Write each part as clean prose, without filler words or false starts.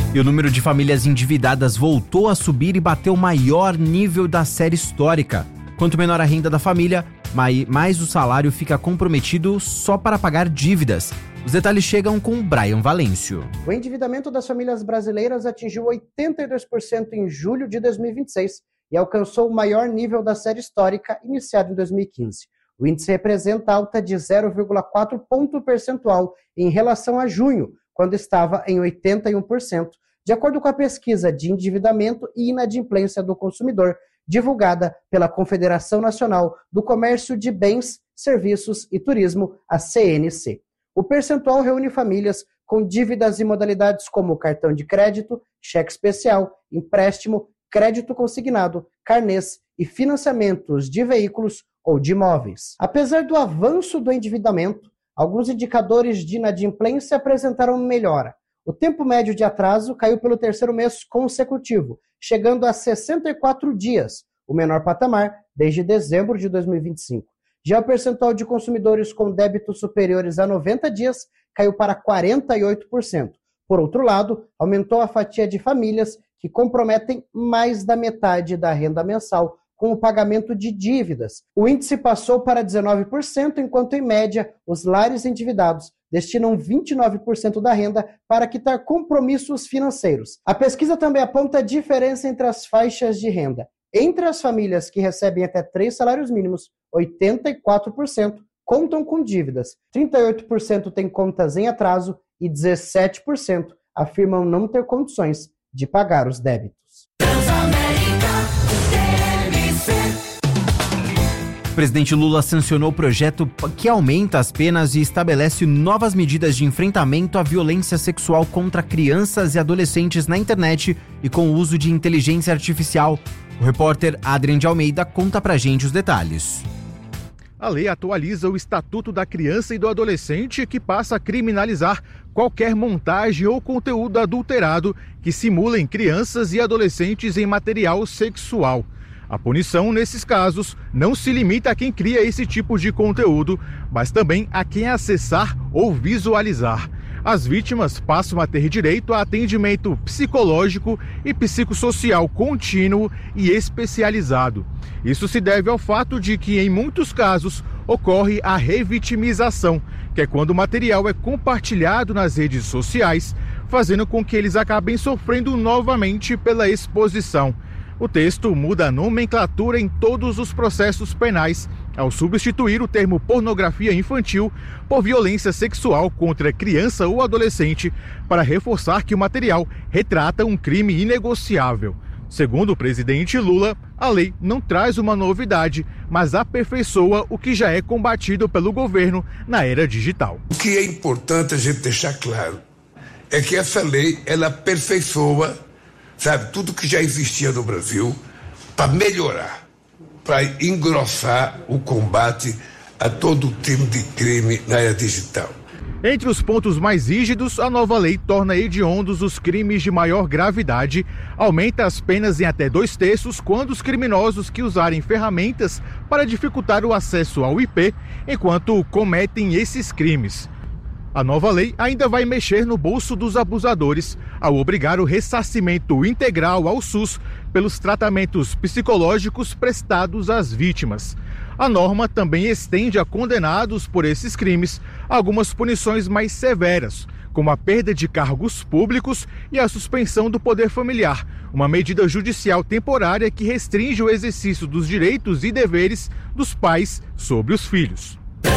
E o número de famílias endividadas voltou a subir e bateu o maior nível da série histórica. Quanto menor a renda da família, mais o salário fica comprometido só para pagar dívidas. Os detalhes chegam com Brian Valêncio. O endividamento das famílias brasileiras atingiu 82% em julho de 2026 e alcançou o maior nível da série histórica iniciado em 2015. O índice representa alta de 0,4 ponto percentual em relação a junho, quando estava em 81%, de acordo com a pesquisa de endividamento e inadimplência do consumidor, divulgada pela Confederação Nacional do Comércio de Bens, Serviços e Turismo, a CNC. O percentual reúne famílias com dívidas e modalidades como cartão de crédito, cheque especial, empréstimo, crédito consignado, carnês e financiamentos de veículos ou de imóveis. Apesar do avanço do endividamento, alguns indicadores de inadimplência apresentaram melhora. O tempo médio de atraso caiu pelo terceiro mês consecutivo, chegando a 64 dias, o menor patamar desde dezembro de 2025. Já o percentual de consumidores com débitos superiores a 90 dias caiu para 48%. Por outro lado, aumentou a fatia de famílias que comprometem mais da metade da renda mensal com o pagamento de dívidas. O índice passou para 19%, enquanto, em média, os lares endividados destinam 29% da renda para quitar compromissos financeiros. A pesquisa também aponta a diferença entre as faixas de renda. Entre as famílias que recebem até 3 salários mínimos, 84% contam com dívidas, 38% têm contas em atraso e 17% afirmam não ter condições de pagar os débitos. O presidente Lula sancionou o projeto que aumenta as penas e estabelece novas medidas de enfrentamento à violência sexual contra crianças e adolescentes na internet e com o uso de inteligência artificial. O repórter Adrian de Almeida conta pra gente os detalhes. A lei atualiza o Estatuto da Criança e do Adolescente, que passa a criminalizar qualquer montagem ou conteúdo adulterado que simulem crianças e adolescentes em material sexual. A punição, nesses casos, não se limita a quem cria esse tipo de conteúdo, mas também a quem acessar ou visualizar. As vítimas passam a ter direito a atendimento psicológico e psicossocial contínuo e especializado. Isso se deve ao fato de que, em muitos casos, ocorre a revitimização, que é quando o material é compartilhado nas redes sociais, fazendo com que eles acabem sofrendo novamente pela exposição. O texto muda a nomenclatura em todos os processos penais, ao substituir o termo pornografia infantil por violência sexual contra criança ou adolescente, para reforçar que o material retrata um crime inegociável. Segundo o presidente Lula, a lei não traz uma novidade, mas aperfeiçoa o que já é combatido pelo governo na era digital. O que é importante a gente deixar claro é que essa lei, ela aperfeiçoa, sabe, tudo que já existia no Brasil para melhorar, para engrossar o combate a todo tipo de crime na era digital. Entre os pontos mais rígidos, a nova lei torna hediondos os crimes de maior gravidade, aumenta as penas em até 2/3 quando os criminosos que usarem ferramentas para dificultar o acesso ao IP enquanto cometem esses crimes. A nova lei ainda vai mexer no bolso dos abusadores ao obrigar o ressarcimento integral ao SUS pelos tratamentos psicológicos prestados às vítimas. A norma também estende a condenados por esses crimes algumas punições mais severas, como a perda de cargos públicos e a suspensão do poder familiar, uma medida judicial temporária que restringe o exercício dos direitos e deveres dos pais sobre os filhos.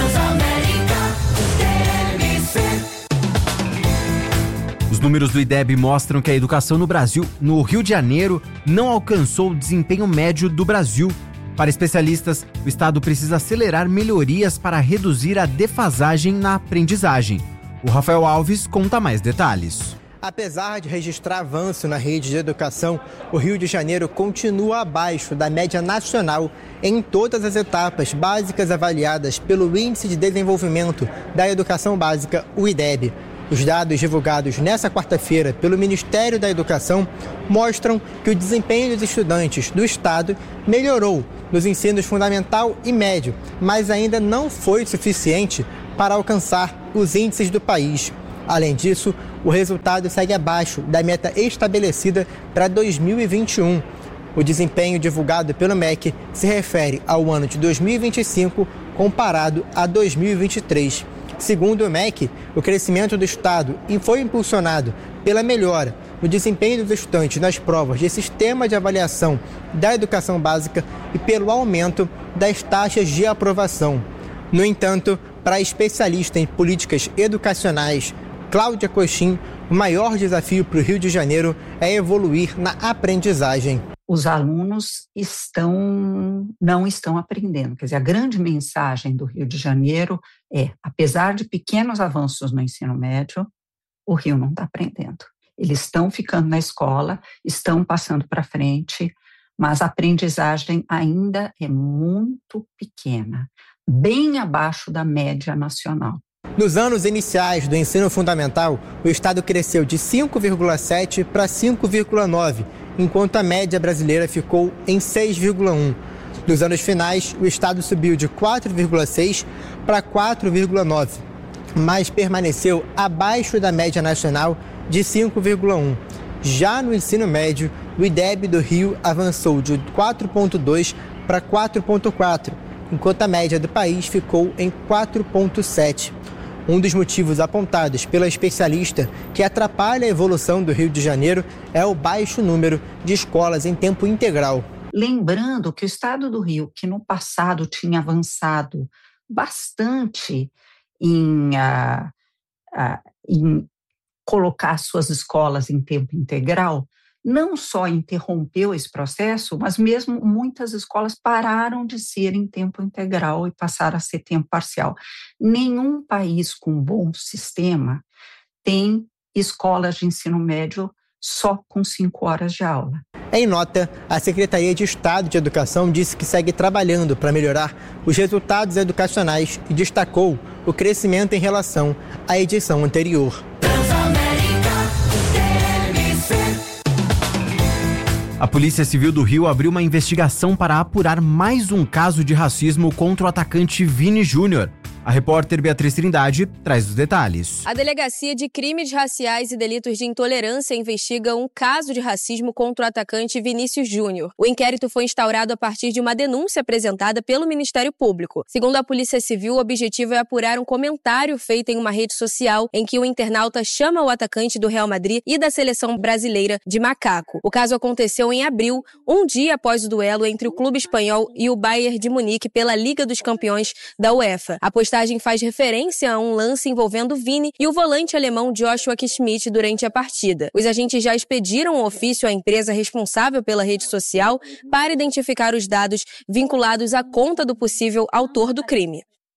Os números do IDEB mostram que a educação no Brasil, no Rio de Janeiro, não alcançou o desempenho médio do Brasil. Para especialistas, o Estado precisa acelerar melhorias para reduzir a defasagem na aprendizagem. O Rafael Alves conta mais detalhes. Apesar de registrar avanço na rede de educação, o Rio de Janeiro continua abaixo da média nacional em todas as etapas básicas avaliadas pelo Índice de Desenvolvimento da Educação Básica, o IDEB. Os dados divulgados nesta quarta-feira pelo Ministério da Educação mostram que o desempenho dos estudantes do Estado melhorou nos ensinos fundamental e médio, mas ainda não foi suficiente para alcançar os índices do país. Além disso, o resultado segue abaixo da meta estabelecida para 2021. O desempenho divulgado pelo MEC se refere ao ano de 2025 comparado a 2023. Segundo o MEC, o crescimento do Estado foi impulsionado pela melhora no desempenho dos estudantes nas provas de sistema de avaliação da educação básica e pelo aumento das taxas de aprovação. No entanto, para a especialista em políticas educacionais, Cláudia Coxim, o maior desafio para o Rio de Janeiro é evoluir na aprendizagem. Os alunos não estão aprendendo. Quer dizer, a grande mensagem do Rio de Janeiro é, apesar de pequenos avanços no ensino médio, o Rio não está aprendendo. Eles estão ficando na escola, estão passando para frente, mas a aprendizagem ainda é muito pequena, bem abaixo da média nacional. Nos anos iniciais do ensino fundamental, o Estado cresceu de 5,7 para 5,9, enquanto a média brasileira ficou em 6,1. Nos anos finais, o Estado subiu de 4,6 para 4,9, mas permaneceu abaixo da média nacional de 5,1. Já no ensino médio, o IDEB do Rio avançou de 4,2 para 4,4, enquanto a média do país ficou em 4,7. Um dos motivos apontados pela especialista que atrapalha a evolução do Rio de Janeiro é o baixo número de escolas em tempo integral. Lembrando que o Estado do Rio, que no passado tinha avançado bastante em colocar suas escolas em tempo integral, não só interrompeu esse processo, mas mesmo muitas escolas pararam de ser em tempo integral e passaram a ser tempo parcial. Nenhum país com bom sistema tem escolas de ensino médio só com 5 horas de aula. Em nota, a Secretaria de Estado de Educação disse que segue trabalhando para melhorar os resultados educacionais e destacou o crescimento em relação à edição anterior. A Polícia Civil do Rio abriu uma investigação para apurar mais um caso de racismo contra o atacante Vini Júnior. A repórter Beatriz Trindade traz os detalhes. A Delegacia de Crimes Raciais e Delitos de Intolerância investiga um caso de racismo contra o atacante Vinícius Júnior. O inquérito foi instaurado a partir de uma denúncia apresentada pelo Ministério Público. Segundo a Polícia Civil, o objetivo é apurar um comentário feito em uma rede social em que o internauta chama o atacante do Real Madrid e da seleção brasileira de macaco. O caso aconteceu em abril, um dia após o duelo entre o clube espanhol e o Bayern de Munique pela Liga dos Campeões da UEFA. A postagem faz referência a um lance envolvendo Vini e o volante alemão Joshua Kimmich durante a partida. Os agentes já expediram um ofício à empresa responsável pela rede social para identificar os dados vinculados à conta do possível autor do crime.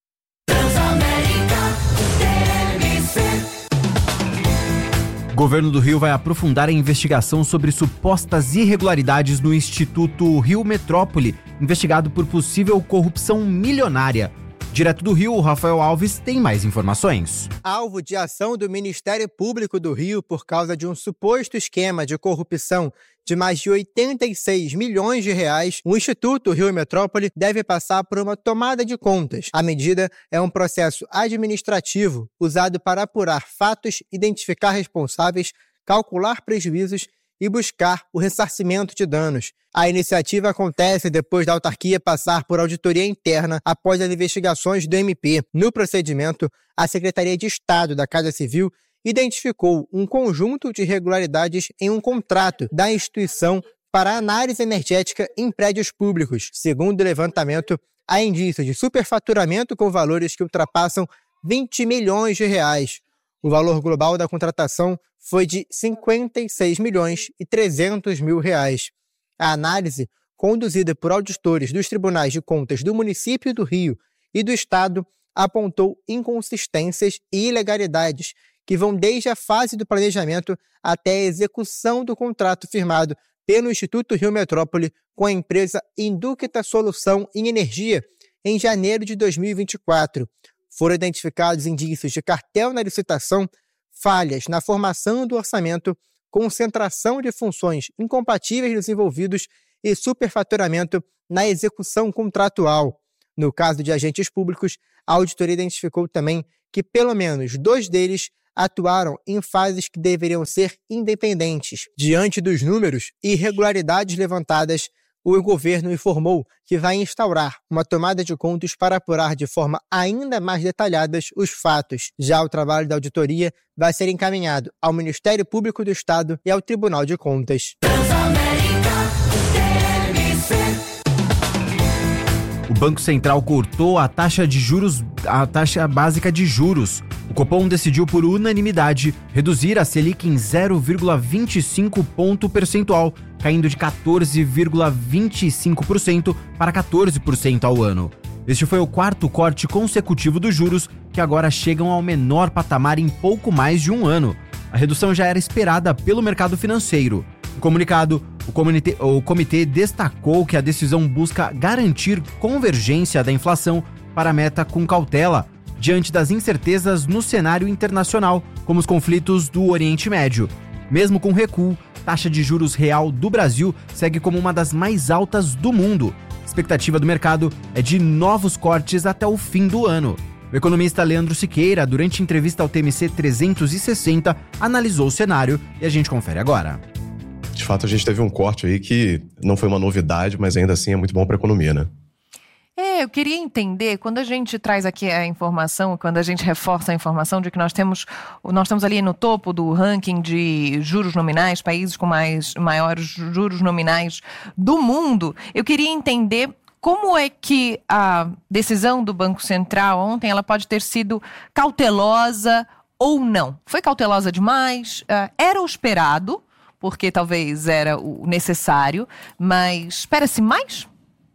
O governo do Rio vai aprofundar a investigação sobre supostas irregularidades no Instituto Rio Metrópole, investigado por possível corrupção milionária. Direto do Rio, o Rafael Alves tem mais informações. Alvo de ação do Ministério Público do Rio por causa de um suposto esquema de corrupção de mais de 86 milhões de reais, o Instituto Rio Metrópole deve passar por uma tomada de contas. A medida é um processo administrativo usado para apurar fatos, identificar responsáveis, calcular prejuízos e buscar o ressarcimento de danos. A iniciativa acontece depois da autarquia passar por auditoria interna após as investigações do MP. No procedimento, a Secretaria de Estado da Casa Civil identificou um conjunto de irregularidades em um contrato da instituição para análise energética em prédios públicos. Segundo o levantamento, há indícios de superfaturamento com valores que ultrapassam 20 milhões de reais. O valor global da contratação foi de 56 milhões e 300 mil reais. A análise, conduzida por auditores dos tribunais de contas do município do Rio e do Estado, apontou inconsistências e ilegalidades que vão desde a fase do planejamento até a execução do contrato firmado pelo Instituto Rio Metrópole com a empresa Inducta Solução em Energia em janeiro de 2024. Foram identificados indícios de cartel na licitação, falhas na formação do orçamento, concentração de funções incompatíveis nos envolvidos e superfaturamento na execução contratual. No caso de agentes públicos, a auditoria identificou também que pelo menos 2 deles atuaram em fases que deveriam ser independentes. Diante dos números e irregularidades levantadas, o governo informou que vai instaurar uma tomada de contas para apurar de forma ainda mais detalhada os fatos. Já o trabalho da auditoria vai ser encaminhado ao Ministério Público do Estado e ao Tribunal de Contas. O Banco Central cortou a taxa básica de juros. O Copom decidiu por unanimidade reduzir a Selic em 0,25 ponto percentual, caindo de 14,25% para 14% ao ano. Este foi o quarto corte consecutivo dos juros, que agora chegam ao menor patamar em pouco mais de um ano. A redução já era esperada pelo mercado financeiro. No comunicado, o comitê destacou que a decisão busca garantir convergência da inflação para a meta com cautela, diante das incertezas no cenário internacional, como os conflitos do Oriente Médio. Mesmo com recuo, a taxa de juros real do Brasil segue como uma das mais altas do mundo. A expectativa do mercado é de novos cortes até o fim do ano. O economista Leandro Siqueira, durante entrevista ao TMC 360, analisou o cenário e a gente confere agora. De fato, a gente teve um corte aí que não foi uma novidade, mas ainda assim é muito bom para a economia, né? Eu queria entender, quando a gente traz aqui a informação, quando a gente reforça a informação de que nós estamos ali no topo do ranking de juros nominais, países com maiores juros nominais do mundo, eu queria entender como é que a decisão do Banco Central ontem ela pode ter sido cautelosa ou não. Foi cautelosa demais? Era o esperado, porque talvez era o necessário, mas espera-se mais?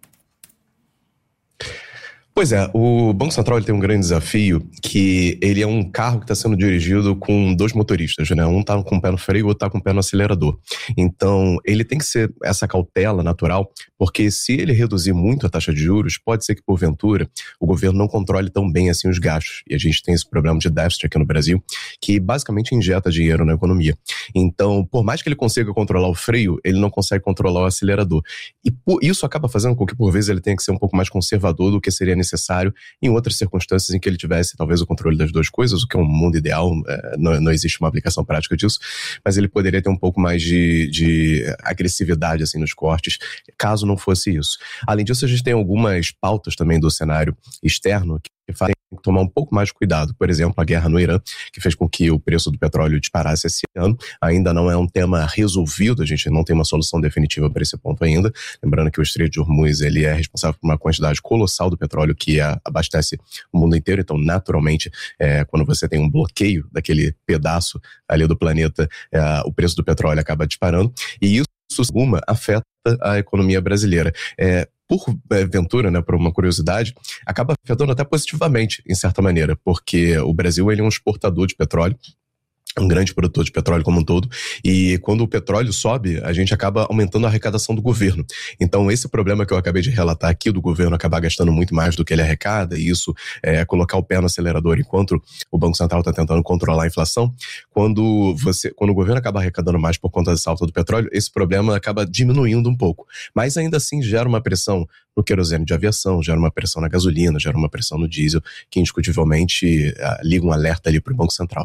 Pois é, o Banco Central ele tem um grande desafio, que ele é um carro que está sendo dirigido com dois motoristas, né? Um está com o pé no freio e o outro está com o pé no acelerador. Então, ele tem que ser essa cautela natural, porque se ele reduzir muito a taxa de juros, pode ser que, porventura, o governo não controle tão bem assim os gastos. E a gente tem esse problema de déficit aqui no Brasil, que basicamente injeta dinheiro na economia. Então, por mais que ele consiga controlar o freio, ele não consegue controlar o acelerador. E isso acaba fazendo com que, por vezes, ele tenha que ser um pouco mais conservador do que seria necessário em outras circunstâncias em que ele tivesse talvez o controle das duas coisas, o que é um mundo ideal, não existe uma aplicação prática disso, mas ele poderia ter um pouco mais de agressividade assim, nos cortes, caso não fosse isso. Além disso, a gente tem algumas pautas também do cenário externo que fazem tomar um pouco mais de cuidado. Por exemplo, a guerra no Irã, que fez com que o preço do petróleo disparasse esse ano. Ainda não é um tema resolvido, a gente não tem uma solução definitiva para esse ponto ainda. Lembrando que o Estreito de Hormuz ele é responsável por uma quantidade colossal do petróleo que abastece o mundo inteiro. Então, naturalmente, quando você tem um bloqueio daquele pedaço ali do planeta, o preço do petróleo acaba disparando. E isso, afeta a economia brasileira. Por ventura, né, por uma curiosidade, acaba afetando até positivamente, em certa maneira, porque o Brasil ele é um exportador de petróleo, um grande produtor de petróleo como um todo, e quando o petróleo sobe, a gente acaba aumentando a arrecadação do governo. Então, esse problema que eu acabei de relatar aqui, do governo acabar gastando muito mais do que ele arrecada, e isso é colocar o pé no acelerador enquanto o Banco Central está tentando controlar a inflação, quando o governo acaba arrecadando mais por conta dessa alta do petróleo, esse problema acaba diminuindo um pouco. Mas ainda assim gera uma pressão no querosene de aviação, gera uma pressão na gasolina, gera uma pressão no diesel, que indiscutivelmente liga um alerta ali para o Banco Central.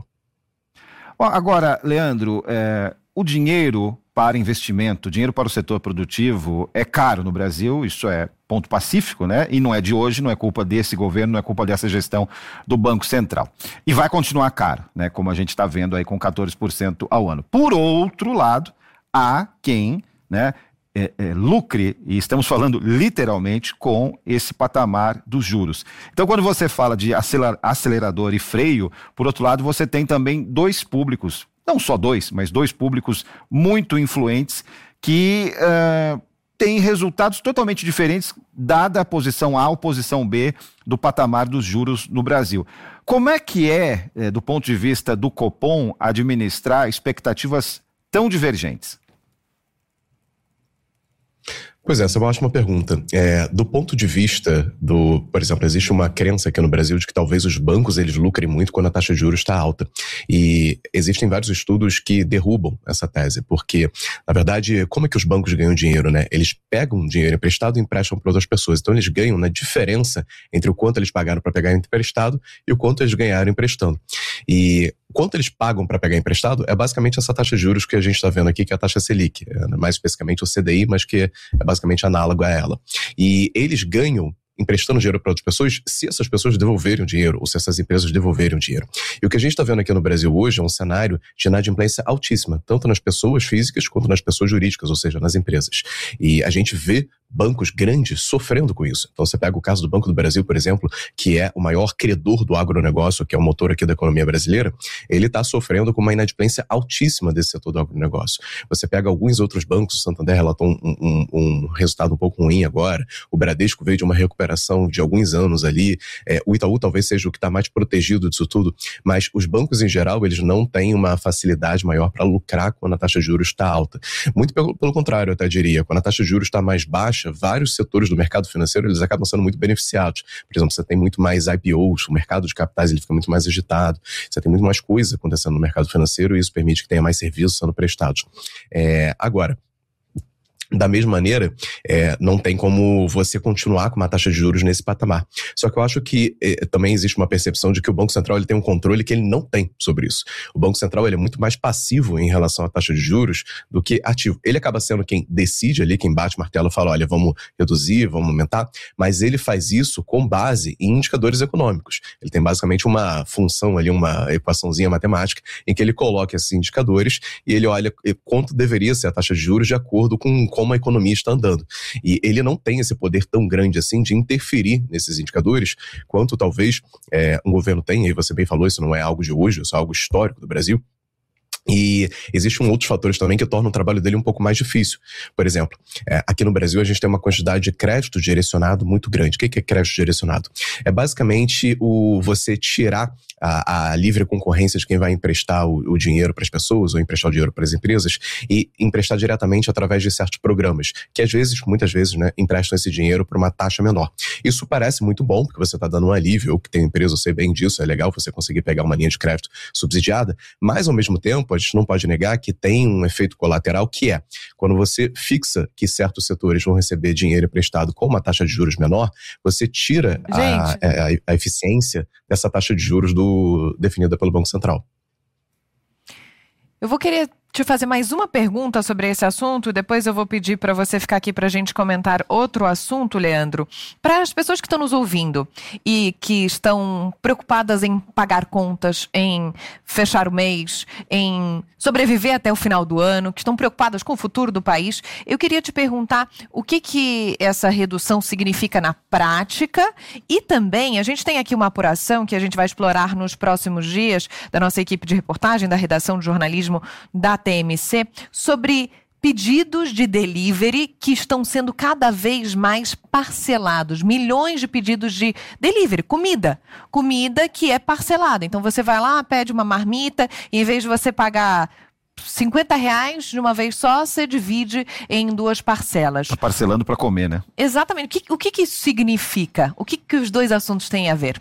Agora, Leandro, o dinheiro para investimento, o dinheiro para o setor produtivo é caro no Brasil, isso é ponto pacífico, né? E não é de hoje, não é culpa desse governo, não é culpa dessa gestão do Banco Central. E vai continuar caro, né? Como a gente está vendo aí com 14% ao ano. Por outro lado, há quem, né, lucre, e estamos falando literalmente com esse patamar dos juros. Então, quando você fala de acelerador e freio, por outro lado, você tem também dois públicos, não só dois, mas dois públicos muito influentes que têm resultados totalmente diferentes, dada a posição A ou posição B do patamar dos juros no Brasil. Como é que do ponto de vista do Copom, administrar expectativas tão divergentes? Pois essa é uma ótima pergunta. Do ponto de vista por exemplo, existe uma crença aqui no Brasil de que talvez os bancos eles lucrem muito quando a taxa de juros está alta. E existem vários estudos que derrubam essa tese, porque, na verdade, como é que os bancos ganham dinheiro, né? Eles pegam dinheiro emprestado e emprestam para outras pessoas. Então, eles ganham na diferença entre o quanto eles pagaram para pegar emprestado e o quanto eles ganharam emprestando. E quanto eles pagam para pegar emprestado é basicamente essa taxa de juros que a gente está vendo aqui, que é a taxa Selic, mais especificamente o CDI, mas que é basicamente análogo a ela. E eles ganham emprestando dinheiro para outras pessoas, se essas pessoas devolverem o dinheiro, ou se essas empresas devolverem o dinheiro. E o que a gente está vendo aqui no Brasil hoje é um cenário de inadimplência altíssima, tanto nas pessoas físicas quanto nas pessoas jurídicas, ou seja, nas empresas. E a gente vê bancos grandes sofrendo com isso. Então você pega o caso do Banco do Brasil, por exemplo, que é o maior credor do agronegócio, que é o motor aqui da economia brasileira, ele está sofrendo com uma inadimplência altíssima desse setor do agronegócio. Você pega alguns outros bancos, o Santander relatou um resultado um pouco ruim agora, o Bradesco veio de uma recuperação de alguns anos ali, o Itaú talvez seja o que está mais protegido disso tudo, mas os bancos em geral, eles não têm uma facilidade maior para lucrar quando a taxa de juros está alta. Muito pelo contrário, eu até diria, quando a taxa de juros está mais baixa, vários setores do mercado financeiro, eles acabam sendo muito beneficiados. Por exemplo, você tem muito mais IPOs, o mercado de capitais ele fica muito mais agitado, você tem muito mais coisa acontecendo no mercado financeiro e isso permite que tenha mais serviços sendo prestados. Agora, da mesma maneira, não tem como você continuar com uma taxa de juros nesse patamar. Só que eu acho que também existe uma percepção de que o Banco Central ele tem um controle que ele não tem sobre isso. O Banco Central ele é muito mais passivo em relação à taxa de juros do que ativo. Ele acaba sendo quem decide ali, quem bate o martelo e fala, olha, vamos reduzir, vamos aumentar, mas ele faz isso com base em indicadores econômicos. Ele tem basicamente uma função ali, uma equaçãozinha matemática, em que ele coloca esses indicadores e ele olha quanto deveria ser a taxa de juros de acordo com como a economia está andando. E ele não tem esse poder tão grande assim de interferir nesses indicadores, quanto talvez um governo tem, e você bem falou, isso não é algo de hoje, isso é algo histórico do Brasil. E existem outros fatores também que tornam o trabalho dele um pouco mais difícil. Por exemplo, aqui no Brasil a gente tem uma quantidade de crédito direcionado muito grande. O que é crédito direcionado? É basicamente você tirar a livre concorrência de quem vai emprestar o dinheiro para as pessoas ou emprestar o dinheiro para as empresas e emprestar diretamente através de certos programas, que muitas vezes, né, emprestam esse dinheiro por uma taxa menor. Isso parece muito bom, porque você está dando um alívio, eu que tenho empresa, eu sei bem disso, é legal você conseguir pegar uma linha de crédito subsidiada, mas ao mesmo tempo a gente não pode negar que tem um efeito colateral que é, quando você fixa que certos setores vão receber dinheiro emprestado com uma taxa de juros menor, você tira a eficiência dessa taxa de juros definida pelo Banco Central. Eu vou querer te fazer mais uma pergunta sobre esse assunto, depois eu vou pedir para você ficar aqui para a gente comentar outro assunto, Leandro. Para as pessoas que estão nos ouvindo e que estão preocupadas em pagar contas, em fechar o mês, em sobreviver até o final do ano, que estão preocupadas com o futuro do país, eu queria te perguntar o que essa redução significa na prática e também a gente tem aqui uma apuração que a gente vai explorar nos próximos dias da nossa equipe de reportagem, da redação de jornalismo da TMC, sobre pedidos de delivery que estão sendo cada vez mais parcelados. Milhões de pedidos de delivery, comida que é parcelada. Então você vai lá, pede uma marmita e em vez de você pagar R$50 de uma vez só, você divide em 2 parcelas. Tá parcelando para comer, né? Exatamente. O que isso significa? O que os dois assuntos têm a ver?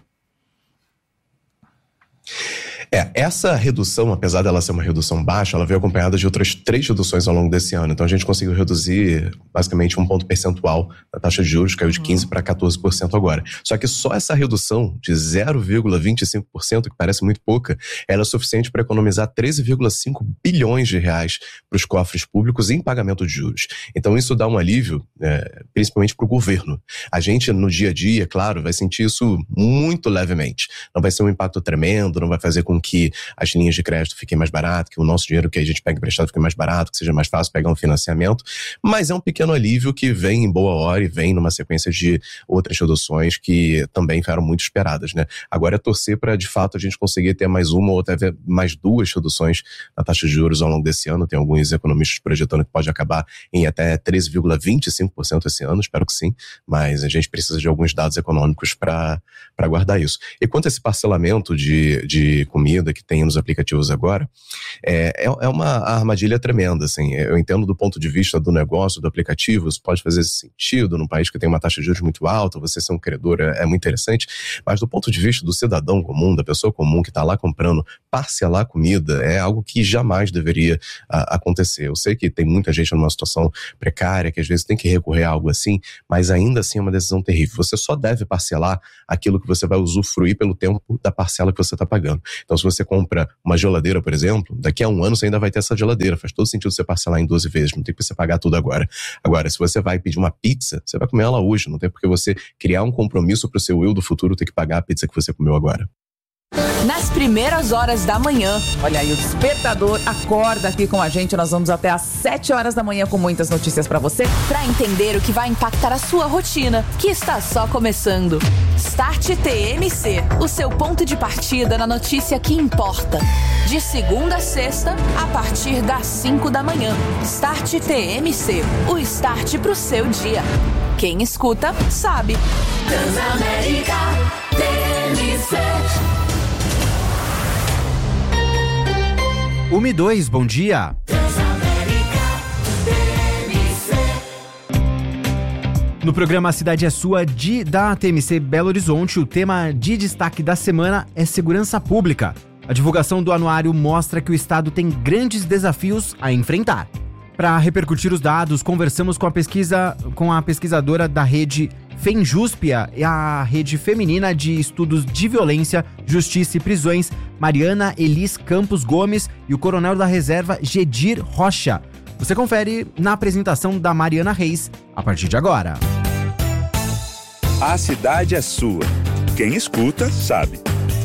Essa redução, apesar dela ser uma redução baixa, ela veio acompanhada de outras 3 reduções ao longo desse ano. Então a gente conseguiu reduzir basicamente 1 ponto percentual da taxa de juros, caiu de 15% para 14% agora. Só que só essa redução de 0,25%, que parece muito pouca, ela é suficiente para economizar 13,5 bilhões de reais para os cofres públicos em pagamento de juros. Então isso dá um alívio, principalmente para o governo. A gente no dia a dia, claro, vai sentir isso muito levemente. Não vai ser um impacto tremendo, não vai fazer com que as linhas de crédito fiquem mais baratas, que o nosso dinheiro que a gente pega emprestado fique mais barato, que seja mais fácil pegar um financiamento, mas é um pequeno alívio que vem em boa hora e vem numa sequência de outras reduções que também foram muito esperadas, né? Agora é torcer para, de fato, a gente conseguir ter mais uma ou até mais 2 reduções na taxa de juros ao longo desse ano. Tem alguns economistas projetando que pode acabar em até 13,25% esse ano, espero que sim, mas a gente precisa de alguns dados econômicos para guardar isso. E quanto a esse parcelamento de comida que tem nos aplicativos agora, é uma armadilha tremenda, assim. Eu entendo do ponto de vista do negócio, do aplicativo, isso pode fazer sentido num país que tem uma taxa de juros muito alta, você ser um credor é muito interessante, mas do ponto de vista do cidadão comum, da pessoa comum que está lá comprando, parcelar comida é algo que jamais deveria acontecer. Eu sei que tem muita gente numa situação precária, que às vezes tem que recorrer a algo assim, mas ainda assim é uma decisão terrível. Você só deve parcelar aquilo que você vai usufruir pelo tempo da parcela que você está pagando. Então, Então, se você compra uma geladeira, por exemplo, daqui a um ano você ainda vai ter essa geladeira. Faz todo sentido você parcelar em 12 vezes, não tem que você pagar tudo agora. Agora, se você vai pedir uma pizza, você vai comer ela hoje, não tem porque você criar um compromisso para o seu eu do futuro ter que pagar a pizza que você comeu agora. Nas primeiras horas da manhã. Olha aí, o Despertador acorda aqui com a gente. Nós vamos até às 7 horas da manhã com muitas notícias pra você. Pra entender o que vai impactar a sua rotina, que está só começando. Start TMC, o seu ponto de partida na notícia que importa. De segunda a sexta, a partir das 5 da manhã. Start TMC, o start pro seu dia. Quem escuta, sabe. Transamérica TMC. 1:02, bom dia. No programa A Cidade é Sua, da TMC Belo Horizonte, o tema de destaque da semana é segurança pública. A divulgação do anuário mostra que o Estado tem grandes desafios a enfrentar. Para repercutir os dados, conversamos com a pesquisadora da rede FENJUSP, a rede feminina de estudos de violência, justiça e prisões, Mariana Elis Campos Gomes, e o coronel da reserva Gedir Rocha. Você confere na apresentação da Mariana Reis a partir de agora. A cidade é sua. Quem escuta, sabe.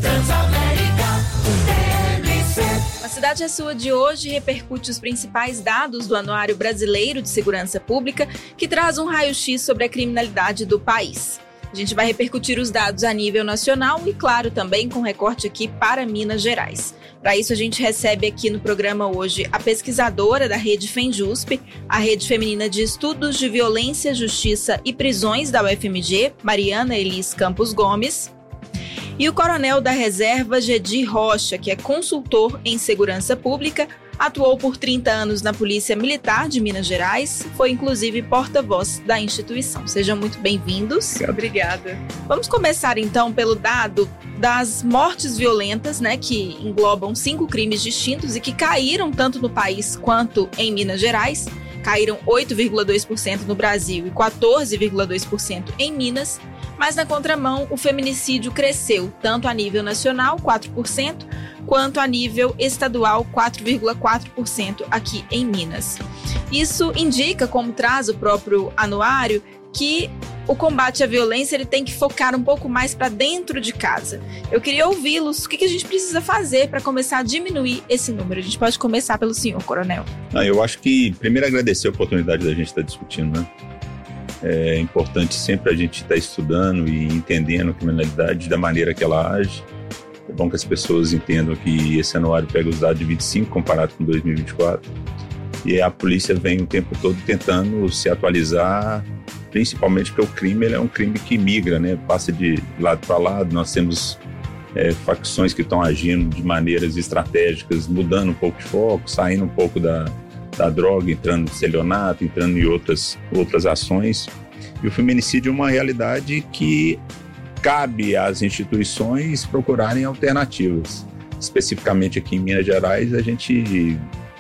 A Cidade é Sua de hoje repercute os principais dados do Anuário Brasileiro de Segurança Pública, que traz um raio-x sobre a criminalidade do país. A gente vai repercutir os dados a nível nacional e, claro, também com recorte aqui para Minas Gerais. Para isso, a gente recebe aqui no programa hoje a pesquisadora da rede FENJUSP, a Rede Feminina de Estudos de Violência, Justiça e Prisões da UFMG, Mariana Elis Campos Gomes, e o coronel da reserva Gedir Rocha, que é consultor em segurança pública, atuou por 30 anos na Polícia Militar de Minas Gerais, foi inclusive porta-voz da instituição. Sejam muito bem-vindos. Obrigada. Vamos começar então pelo dado das mortes violentas, né, que englobam 5 crimes distintos e que caíram tanto no país quanto em Minas Gerais. Caíram 8,2% no Brasil e 14,2% em Minas. Mas na contramão, o feminicídio cresceu, tanto a nível nacional, 4%, quanto a nível estadual, 4,4% aqui em Minas. Isso indica, como traz o próprio anuário, que o combate à violência ele tem que focar um pouco mais para dentro de casa. Eu queria ouvi-los, o que a gente precisa fazer para começar a diminuir esse número? A gente pode começar pelo senhor, coronel. Eu acho que, primeiro, agradecer a oportunidade da gente estar discutindo, né? É importante sempre a gente estar estudando e entendendo a criminalidade da maneira que ela age. É bom que as pessoas entendam que esse anuário pega os dados de 25 comparado com 2024. E a polícia vem o tempo todo tentando se atualizar, principalmente porque o crime ele é um crime que migra, né? Passa de lado para lado. Nós temos facções que estão agindo de maneiras estratégicas, mudando um pouco de foco, saindo um pouco da droga, entrando no estelionato, entrando em outras ações. E o feminicídio é uma realidade que cabe às instituições procurarem alternativas. Especificamente aqui em Minas Gerais, a gente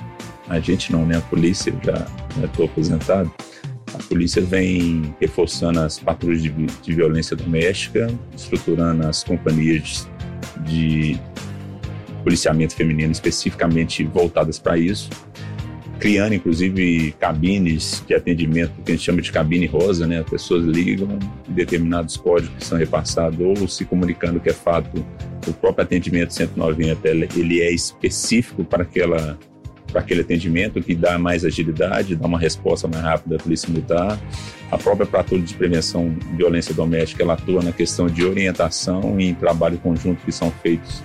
não, né? A polícia, já estou aposentado, a polícia vem reforçando as patrulhas de violência doméstica, estruturando as companhias de policiamento feminino especificamente voltadas para isso, criando, inclusive, cabines de atendimento, que a gente chama de cabine rosa, né? As pessoas ligam determinados códigos que são repassados ou se comunicando que é fato. O próprio atendimento 190, ele é específico para aquele atendimento, que dá mais agilidade, dá uma resposta mais rápida da Polícia Militar. A própria patrulha de prevenção de violência doméstica, ela atua na questão de orientação e em trabalho conjunto que são feitos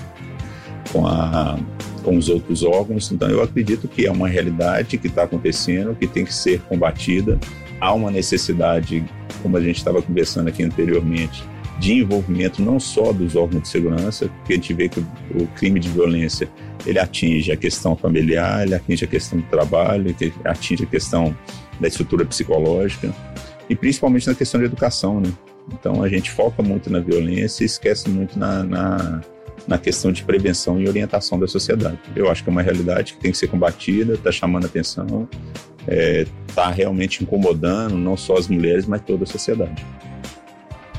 com os outros órgãos. Então eu acredito que é uma realidade que está acontecendo, que tem que ser combatida. Há uma necessidade, como a gente estava conversando aqui anteriormente, de envolvimento não só dos órgãos de segurança, porque a gente vê que o crime de violência ele atinge a questão familiar, ele atinge a questão do trabalho, ele atinge a questão da estrutura psicológica e principalmente na questão de educação, né? Então a gente foca muito na violência e esquece muito na questão de prevenção e orientação da sociedade. Eu acho que é uma realidade que tem que ser combatida, está chamando a atenção, está realmente incomodando não só as mulheres, mas toda a sociedade.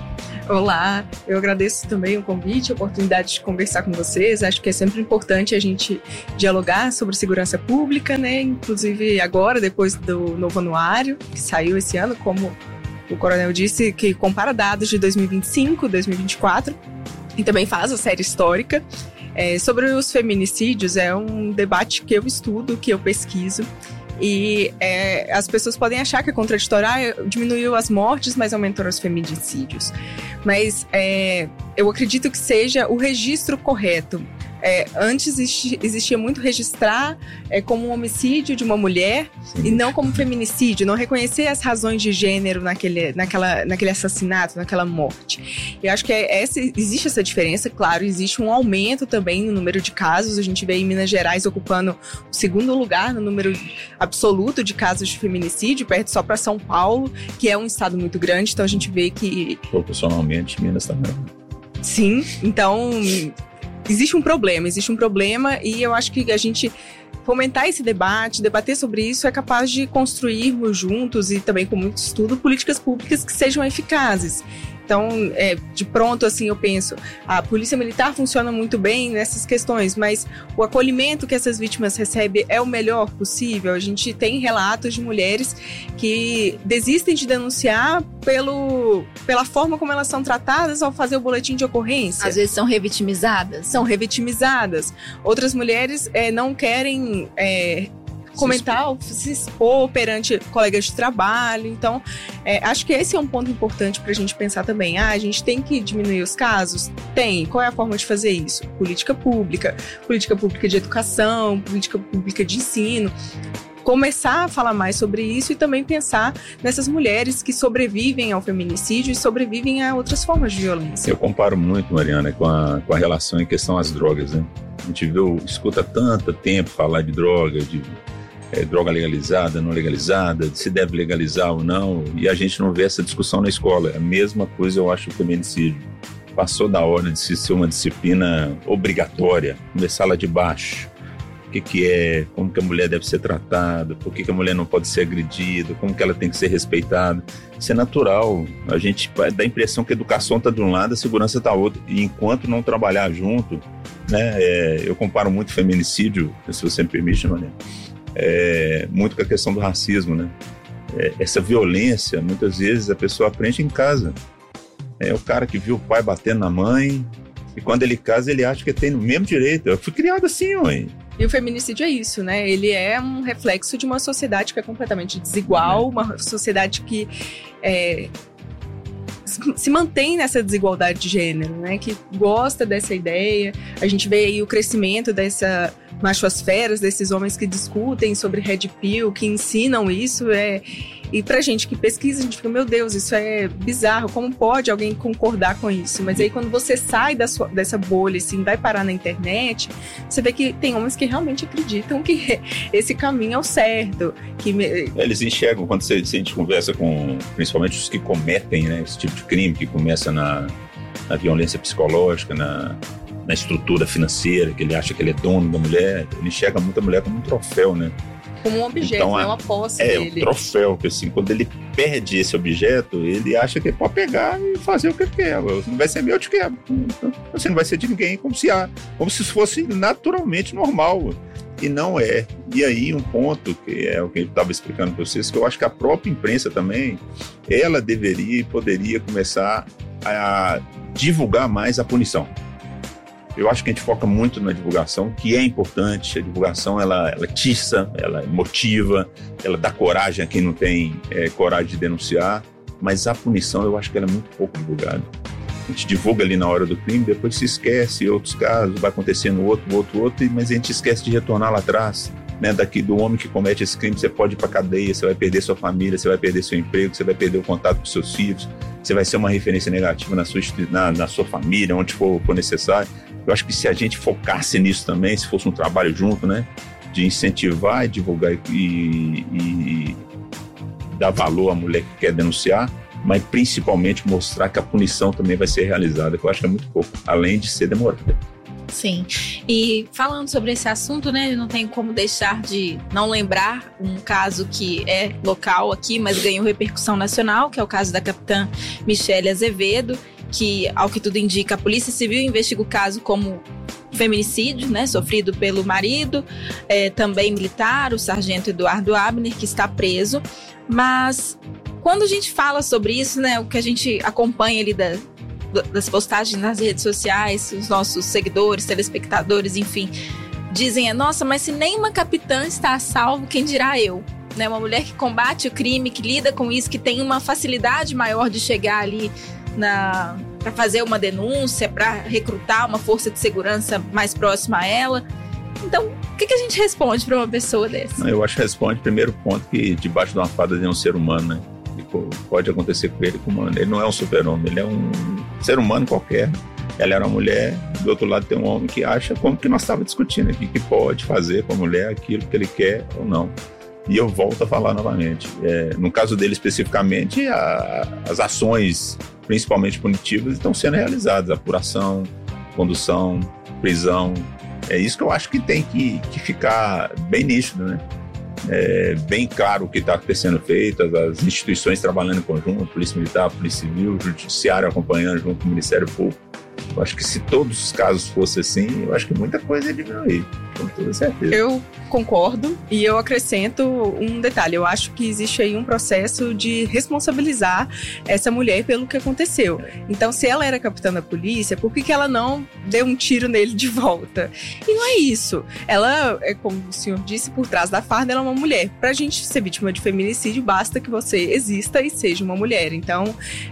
Olá, eu agradeço também o convite, a oportunidade de conversar com vocês. Acho que é sempre importante a gente dialogar sobre segurança pública, né? Inclusive agora, depois do novo anuário, que saiu esse ano, como o coronel disse, que compara dados de 2025, 2024, e também faz a série histórica. Sobre os feminicídios, é um debate que eu estudo, que eu pesquiso. E as pessoas podem achar que é contraditório, diminuiu as mortes, mas aumentou os feminicídios. Mas eu acredito que seja o registro correto. Antes existia muito registrar como um homicídio de uma mulher e não como feminicídio, não reconhecer as razões de gênero naquele assassinato, naquela morte. Eu acho que existe essa diferença, claro, existe um aumento também no número de casos. A gente vê em Minas Gerais ocupando o segundo lugar no número absoluto de casos de feminicídio, perto só para São Paulo, que é um estado muito grande, então a gente vê que... Proporcionalmente, Minas também. Sim, então... Existe um problema e eu acho que a gente fomentar esse debate, debater sobre isso é capaz de construirmos juntos e também com muito estudo políticas públicas que sejam eficazes. Então, de pronto, assim, eu penso, a polícia militar funciona muito bem nessas questões, mas o acolhimento que essas vítimas recebem é o melhor possível? A gente tem relatos de mulheres que desistem de denunciar pela forma como elas são tratadas ao fazer o boletim de ocorrência. Às vezes são revitimizadas. Outras mulheres não querem... comentar, se expor perante colegas de trabalho. Então, acho que esse é um ponto importante para a gente pensar também. A gente tem que diminuir os casos? Tem. Qual é a forma de fazer isso? Política pública de educação, política pública de ensino. Começar a falar mais sobre isso e também pensar nessas mulheres que sobrevivem ao feminicídio e sobrevivem a outras formas de violência. Eu comparo muito, Mariana, com a relação em questão às drogas, né? A gente escuta tanto tempo falar de droga, de droga legalizada, não legalizada, se deve legalizar ou não, e a gente não vê essa discussão na escola. A mesma coisa eu acho o feminicídio. Passou da hora de ser uma disciplina obrigatória, começar lá de baixo. O que é, como que a mulher deve ser tratada, por que a mulher não pode ser agredida, como que ela tem que ser respeitada. Isso é natural. A gente dá a impressão que a educação está de um lado, a segurança está do outro. E enquanto não trabalhar junto, né, eu comparo muito feminicídio, se você me permite, Mariana, muito com a questão do racismo, né? Essa violência, muitas vezes a pessoa aprende em casa. É o cara que viu o pai batendo na mãe e quando ele casa ele acha que tem o mesmo direito. Eu fui criado assim, mãe. E o feminicídio é isso, né? Ele é um reflexo de uma sociedade que é completamente desigual, uma sociedade que se mantém nessa desigualdade de gênero, né? Que gosta dessa ideia. A gente vê aí o crescimento dessa machosferas, desses homens que discutem sobre Red Pill, que ensinam isso. E pra gente que pesquisa, a gente fica, meu Deus, isso é bizarro, como pode alguém concordar com isso? Mas aí quando você sai dessa bolha, assim, vai parar na internet, você vê que tem homens que realmente acreditam que esse caminho é o certo. Eles enxergam, quando a gente conversa com, principalmente os que cometem, né, esse tipo de crime, que começa na violência psicológica, na estrutura financeira, que ele acha que ele é dono da mulher, ele enxerga muita mulher como um troféu, né? Como um objeto, então, não é uma posse dele. Um troféu, porque assim, quando ele perde esse objeto, ele acha que ele pode pegar e fazer o que ele quer. Não vai ser meu, eu te quero. Então, assim, não vai ser de ninguém, como se fosse naturalmente normal. E não é. E aí um ponto, que é o que eu estava explicando para vocês, que eu acho que a própria imprensa também, ela deveria e poderia começar a divulgar mais a punição. Eu acho que a gente foca muito na divulgação, que é importante. A divulgação, ela atiça, ela motiva, ela dá coragem a quem não tem coragem de denunciar. Mas a punição, eu acho que ela é muito pouco divulgada. A gente divulga ali na hora do crime, depois se esquece, outros casos, vai acontecendo outro, mas a gente esquece de retornar lá atrás. Né, do homem que comete esse crime, você pode ir para cadeia, você vai perder sua família, você vai perder seu emprego, você vai perder o contato com seus filhos, você vai ser uma referência negativa na sua família, onde for necessário. Eu acho que se a gente focasse nisso também, se fosse um trabalho junto, né, de incentivar e divulgar e dar valor à mulher que quer denunciar, mas principalmente mostrar que a punição também vai ser realizada, que eu acho que é muito pouco, além de ser demorada. Sim, e falando sobre esse assunto, né, não tem como deixar de não lembrar um caso que é local aqui, mas ganhou repercussão nacional, que é o caso da capitã Michele Azevedo, que, ao que tudo indica, a Polícia Civil investiga o caso como feminicídio, né, sofrido pelo marido, também militar, o sargento Eduardo Abner, que está preso. Mas quando a gente fala sobre isso, né, o que a gente acompanha ali das postagens nas redes sociais, os nossos seguidores, telespectadores, enfim, dizem, nossa, mas se nem uma capitã está a salvo, quem dirá eu? Né, uma mulher que combate o crime, que lida com isso, que tem uma facilidade maior de chegar ali para fazer uma denúncia, para recrutar uma força de segurança mais próxima a ela. Então, o que a gente responde para uma pessoa dessa? Eu acho que responde, primeiro ponto, que debaixo de uma fada de um ser humano, né? Pode acontecer com ele como ele não é um super-homem, ele é um ser humano qualquer. Ela era uma mulher, do outro lado tem um homem que acha, como que nós estávamos discutindo aqui, que pode fazer com a mulher aquilo que ele quer ou não. E eu volto a falar novamente, no caso dele especificamente, as ações, principalmente punitivas, estão sendo realizadas, apuração, condução, prisão. É isso que eu acho que tem que ficar bem nítido, né? Bem claro o que está sendo feito, as instituições trabalhando em conjunto, Polícia Militar, Polícia Civil, Judiciário acompanhando junto com o Ministério Público. Eu acho que se todos os casos fossem assim, eu acho que muita coisa ia diminuir, com toda certeza. Eu concordo e eu acrescento um detalhe. Eu acho que existe aí um processo de responsabilizar essa mulher pelo que aconteceu. Então, se ela era capitã da polícia, por que ela não deu um tiro nele de volta? E não é isso. Ela, como o senhor disse, por trás da farda, ela é uma mulher. Pra gente ser vítima de feminicídio, basta que você exista e seja uma mulher. Então,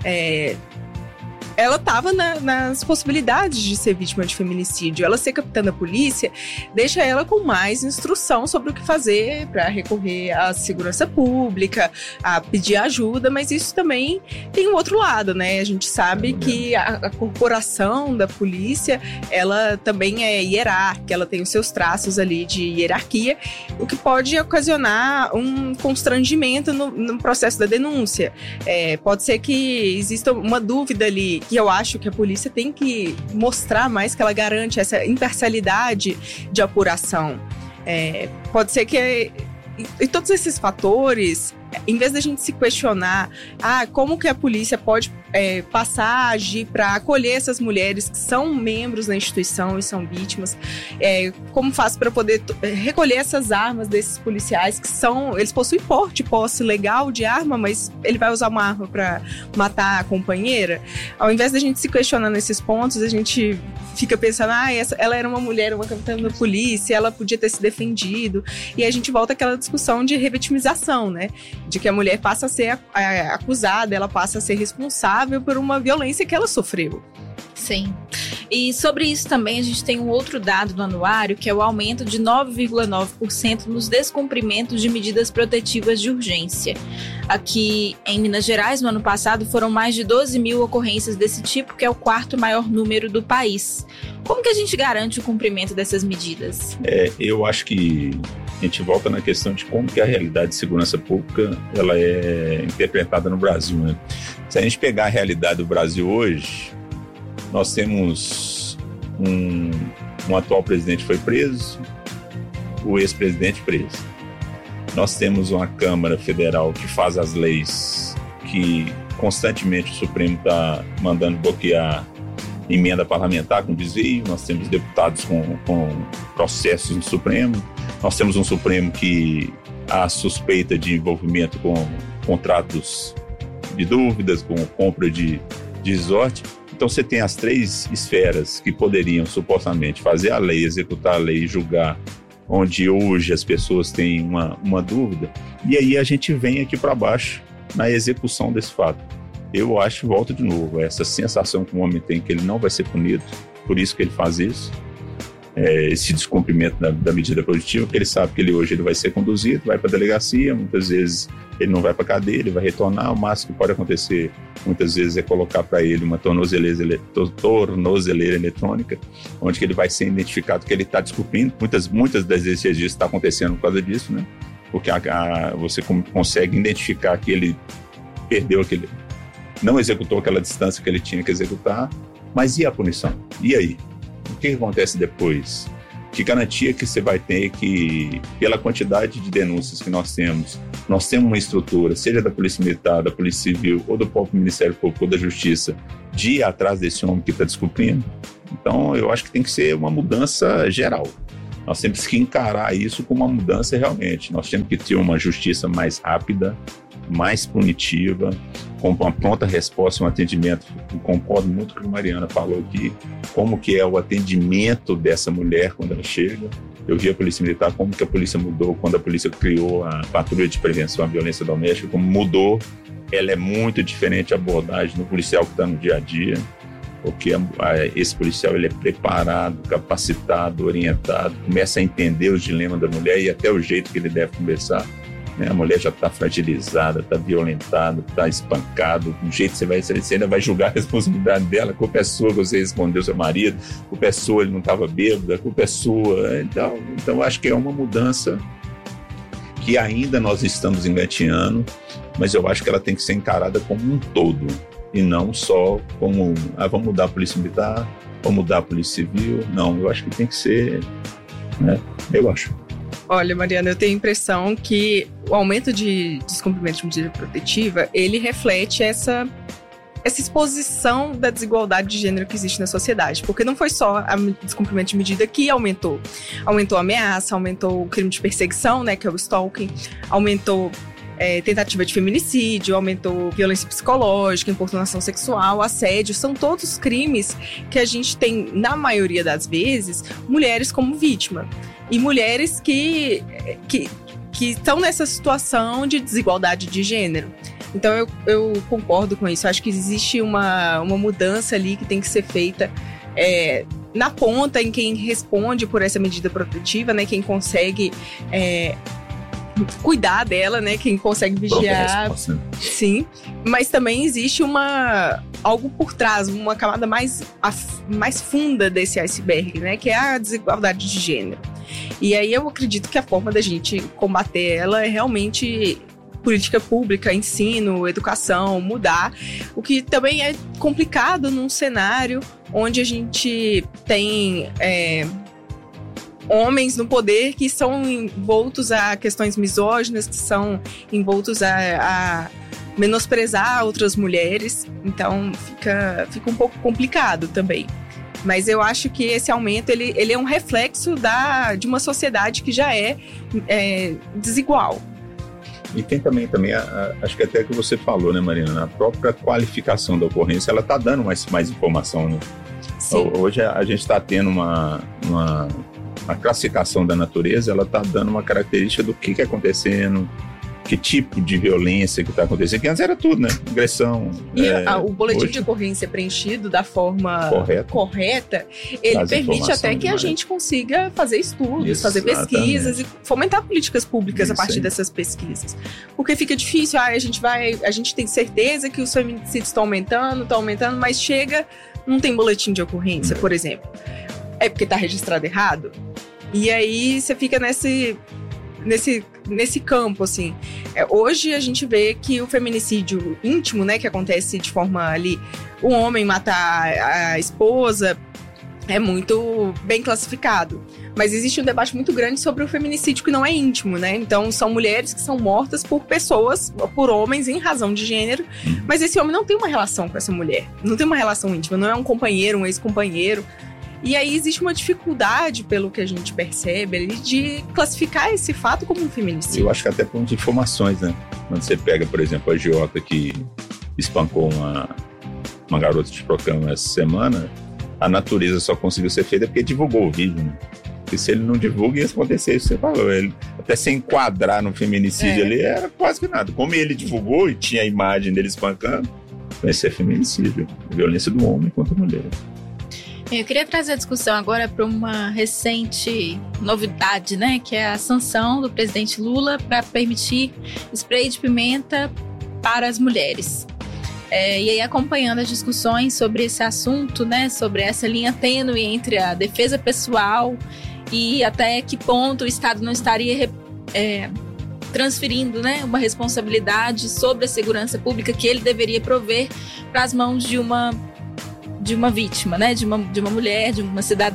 ela estava nas possibilidades de ser vítima de feminicídio. Ela ser capitã da polícia deixa ela com mais instrução sobre o que fazer para recorrer à segurança pública, a pedir ajuda, mas isso também tem um outro lado, né? A gente sabe que a corporação da polícia, ela também é hierárquica, ela tem os seus traços ali de hierarquia, o que pode ocasionar um constrangimento no processo da denúncia. Pode ser que exista uma dúvida ali, que eu acho que a polícia tem que mostrar mais, que ela garante essa imparcialidade de apuração. Pode ser que e todos esses fatores, em vez da gente se questionar como que a polícia pode passar a agir para acolher essas mulheres que são membros da instituição e são vítimas, como faz para poder recolher essas armas desses policiais que eles possuem posse legal de arma, mas ele vai usar uma arma para matar a companheira. Ao invés da gente se questionar nesses pontos, a gente fica pensando, ela era uma mulher, uma capitã da polícia, ela podia ter se defendido, e a gente volta àquela discussão de revitimização, né? De que a mulher passa a ser acusada, ela passa a ser responsável por uma violência que ela sofreu. Sim. E sobre isso também a gente tem um outro dado do anuário, que é o aumento de 9,9% nos descumprimentos de medidas protetivas de urgência. Aqui em Minas Gerais, no ano passado, foram mais de 12 mil ocorrências desse tipo, que é o quarto maior número do país. Como que a gente garante o cumprimento dessas medidas? Eu acho que a gente volta na questão de como que a realidade de segurança pública ela é interpretada no Brasil, né? Se a gente pegar a realidade do Brasil hoje, nós temos um atual presidente foi preso, o ex-presidente preso. Nós temos uma Câmara Federal que faz as leis que constantemente o Supremo está mandando bloquear emenda parlamentar com desvio. Nós temos deputados com processos no Supremo. Nós temos um Supremo que há suspeita de envolvimento com contratos de dúvidas, com compra de resort. Então você tem as três esferas que poderiam supostamente fazer a lei, executar a lei e julgar, onde hoje as pessoas têm uma dúvida, e aí a gente vem aqui para baixo na execução desse fato. Eu acho, volto de novo, essa sensação que o homem tem que ele não vai ser punido, por isso que ele faz isso, esse descumprimento da medida protetiva, porque ele sabe que hoje ele vai ser conduzido, vai para a delegacia, muitas vezes ele não vai para a cadeia, ele vai retornar, o máximo que pode acontecer muitas vezes é colocar para ele uma tornozeleira eletrônica, onde que ele vai ser identificado que ele está descumprindo. Muitas das vezes isso está acontecendo por causa disso, né? Porque você consegue identificar que ele perdeu não executou aquela distância que ele tinha que executar, mas e a punição? E aí? O que acontece depois? Que garantia que você vai ter que, pela quantidade de denúncias que nós temos uma estrutura, seja da Polícia Militar, da Polícia Civil ou do próprio Ministério Público ou da Justiça, de ir atrás desse homem que está descumprindo? Então, eu acho que tem que ser uma mudança geral. Nós temos que encarar isso como uma mudança realmente. Nós temos que ter uma justiça mais rápida, mais punitiva, com uma pronta resposta, um atendimento. Eu concordo muito com o que a Mariana falou aqui, como que é o atendimento dessa mulher quando ela chega. Eu vi a Polícia Militar, como que a polícia mudou quando a polícia criou a Patrulha de Prevenção à Violência Doméstica, como mudou. Ela é muito diferente a abordagem do policial que está no dia a dia, porque esse policial ele é preparado, capacitado, orientado, começa a entender os dilemas da mulher e até o jeito que ele deve conversar. A mulher já está fragilizada, está violentada, está espancada. Do jeito que você ainda vai julgar a responsabilidade dela. A culpa é sua que você respondeu seu marido, a culpa é sua, ele não estava bêbado, a culpa é sua. Então acho que é uma mudança que ainda nós estamos engateando, mas eu acho que ela tem que ser encarada como um todo e não só como vamos mudar a Polícia Militar, vamos mudar a Polícia Civil. Não, eu acho que tem que ser, né? Eu acho. Olha, Mariana, eu tenho a impressão que o aumento de descumprimento de medida protetiva, ele reflete essa exposição da desigualdade de gênero que existe na sociedade. Porque não foi só o descumprimento de medida que aumentou. Aumentou a ameaça, aumentou o crime de perseguição, né, que é o stalking, aumentou tentativa de feminicídio, aumentou violência psicológica, importunação sexual, assédio. São todos crimes que a gente tem, na maioria das vezes, mulheres como vítima. E mulheres que estão nessa situação de desigualdade de gênero. Então eu concordo com isso. Acho que existe uma mudança ali que tem que ser feita na ponta, em quem responde por essa medida protetiva, né? Quem consegue cuidar dela, né? Quem consegue vigiar. Sim. Mas também existe algo por trás, uma camada mais funda desse iceberg, né? Que é a desigualdade de gênero. E aí eu acredito que a forma da gente combater ela é realmente política pública, ensino, educação, mudar. O que também é complicado num cenário onde a gente tem homens no poder que são envoltos a questões misóginas, que são envoltos a menosprezar outras mulheres. Então fica um pouco complicado também. Mas eu acho que esse aumento ele é um reflexo de uma sociedade que já é desigual. E tem também acho que até que você falou, né, Mariana, a própria qualificação da ocorrência, ela está dando mais informação, né? Sim. Hoje a gente está tendo uma classificação da natureza, ela está dando uma característica do que é acontecendo, que tipo de violência que está acontecendo, que antes era tudo, né? Agressão. E o boletim de ocorrência preenchido da forma correta, ele permite até que a gente consiga fazer estudos, fazer pesquisas e fomentar políticas públicas a partir dessas pesquisas. Porque fica difícil, a gente tem certeza que os feminicídios estão aumentando, mas não tem boletim de ocorrência, por exemplo. É porque está registrado errado. E aí você fica nesse campo, assim. Hoje a gente vê que o feminicídio íntimo, né, que acontece de forma ali, o homem matar a esposa, é muito bem classificado. Mas existe um debate muito grande sobre o feminicídio que não é íntimo, né? Então são mulheres que são mortas por homens em razão de gênero, mas esse homem não tem uma relação com essa mulher, não tem uma relação íntima, não é um companheiro, um ex-companheiro. E aí existe uma dificuldade, pelo que a gente percebe ali, de classificar esse fato como um feminicídio. Eu acho que até por informações, né? Quando você pega, por exemplo, a agiota que espancou uma garota de programa essa semana, a natureza só conseguiu ser feita porque divulgou o vídeo, né? Porque se ele não divulga, ia acontecer isso que você falou. Ele, até se enquadrar no feminicídio ali, era quase que nada. Como ele divulgou e tinha a imagem dele espancando, vai ser feminicídio. Violência do homem contra a mulher. Eu queria trazer a discussão agora para uma recente novidade, né? Que é a sanção do presidente Lula para permitir spray de pimenta para as mulheres. E aí, acompanhando as discussões sobre esse assunto, né? Sobre essa linha tênue entre a defesa pessoal e até que ponto o Estado não estaria transferindo, né, uma responsabilidade sobre a segurança pública que ele deveria prover para as mãos de uma vítima, né, de uma mulher, de uma cidadã.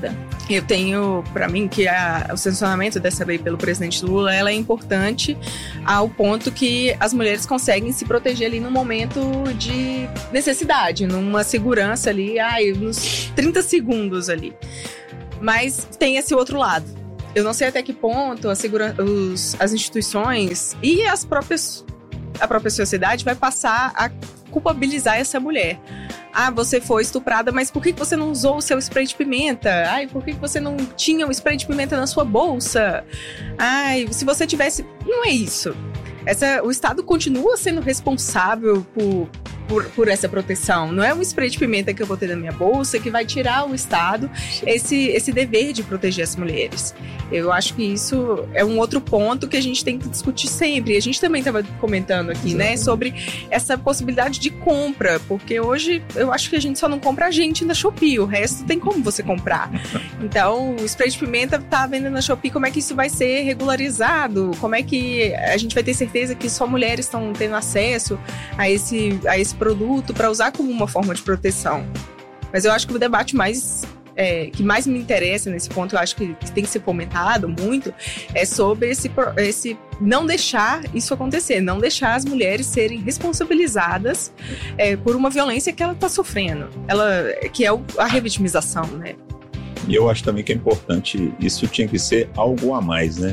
Eu tenho, para mim, que o sancionamento dessa lei pelo presidente Lula, ela é importante ao ponto que as mulheres conseguem se proteger ali num momento de necessidade, numa segurança ali, nos 30 segundos ali. Mas tem esse outro lado. Eu não sei até que ponto as instituições e a própria sociedade vai passar a culpabilizar essa mulher. Você foi estuprada, mas por que você não usou o seu spray de pimenta? Por que você não tinha o spray de pimenta na sua bolsa? Se você tivesse... Não é isso. O Estado continua sendo responsável por essa proteção. Não é um spray de pimenta que eu vou ter na minha bolsa que vai tirar o Estado esse dever de proteger as mulheres. Eu acho que isso é um outro ponto que a gente tem que discutir sempre. A gente também estava comentando aqui, né, sobre essa possibilidade de compra, porque hoje eu acho que a gente só não compra a gente na Shopee, o resto tem como você comprar. Então, o spray de pimenta tá vendendo na Shopee, como é que isso vai ser regularizado? Como é que a gente vai ter certeza que só mulheres estão tendo acesso a esse produto para usar como uma forma de proteção? Mas eu acho que o debate que mais me interessa nesse ponto, eu acho que tem que ser fomentado muito, é sobre esse não deixar isso acontecer, não deixar as mulheres serem responsabilizadas por uma violência que ela está sofrendo, que é a revitimização, né? E eu acho também que é importante, isso tinha que ser algo a mais, né?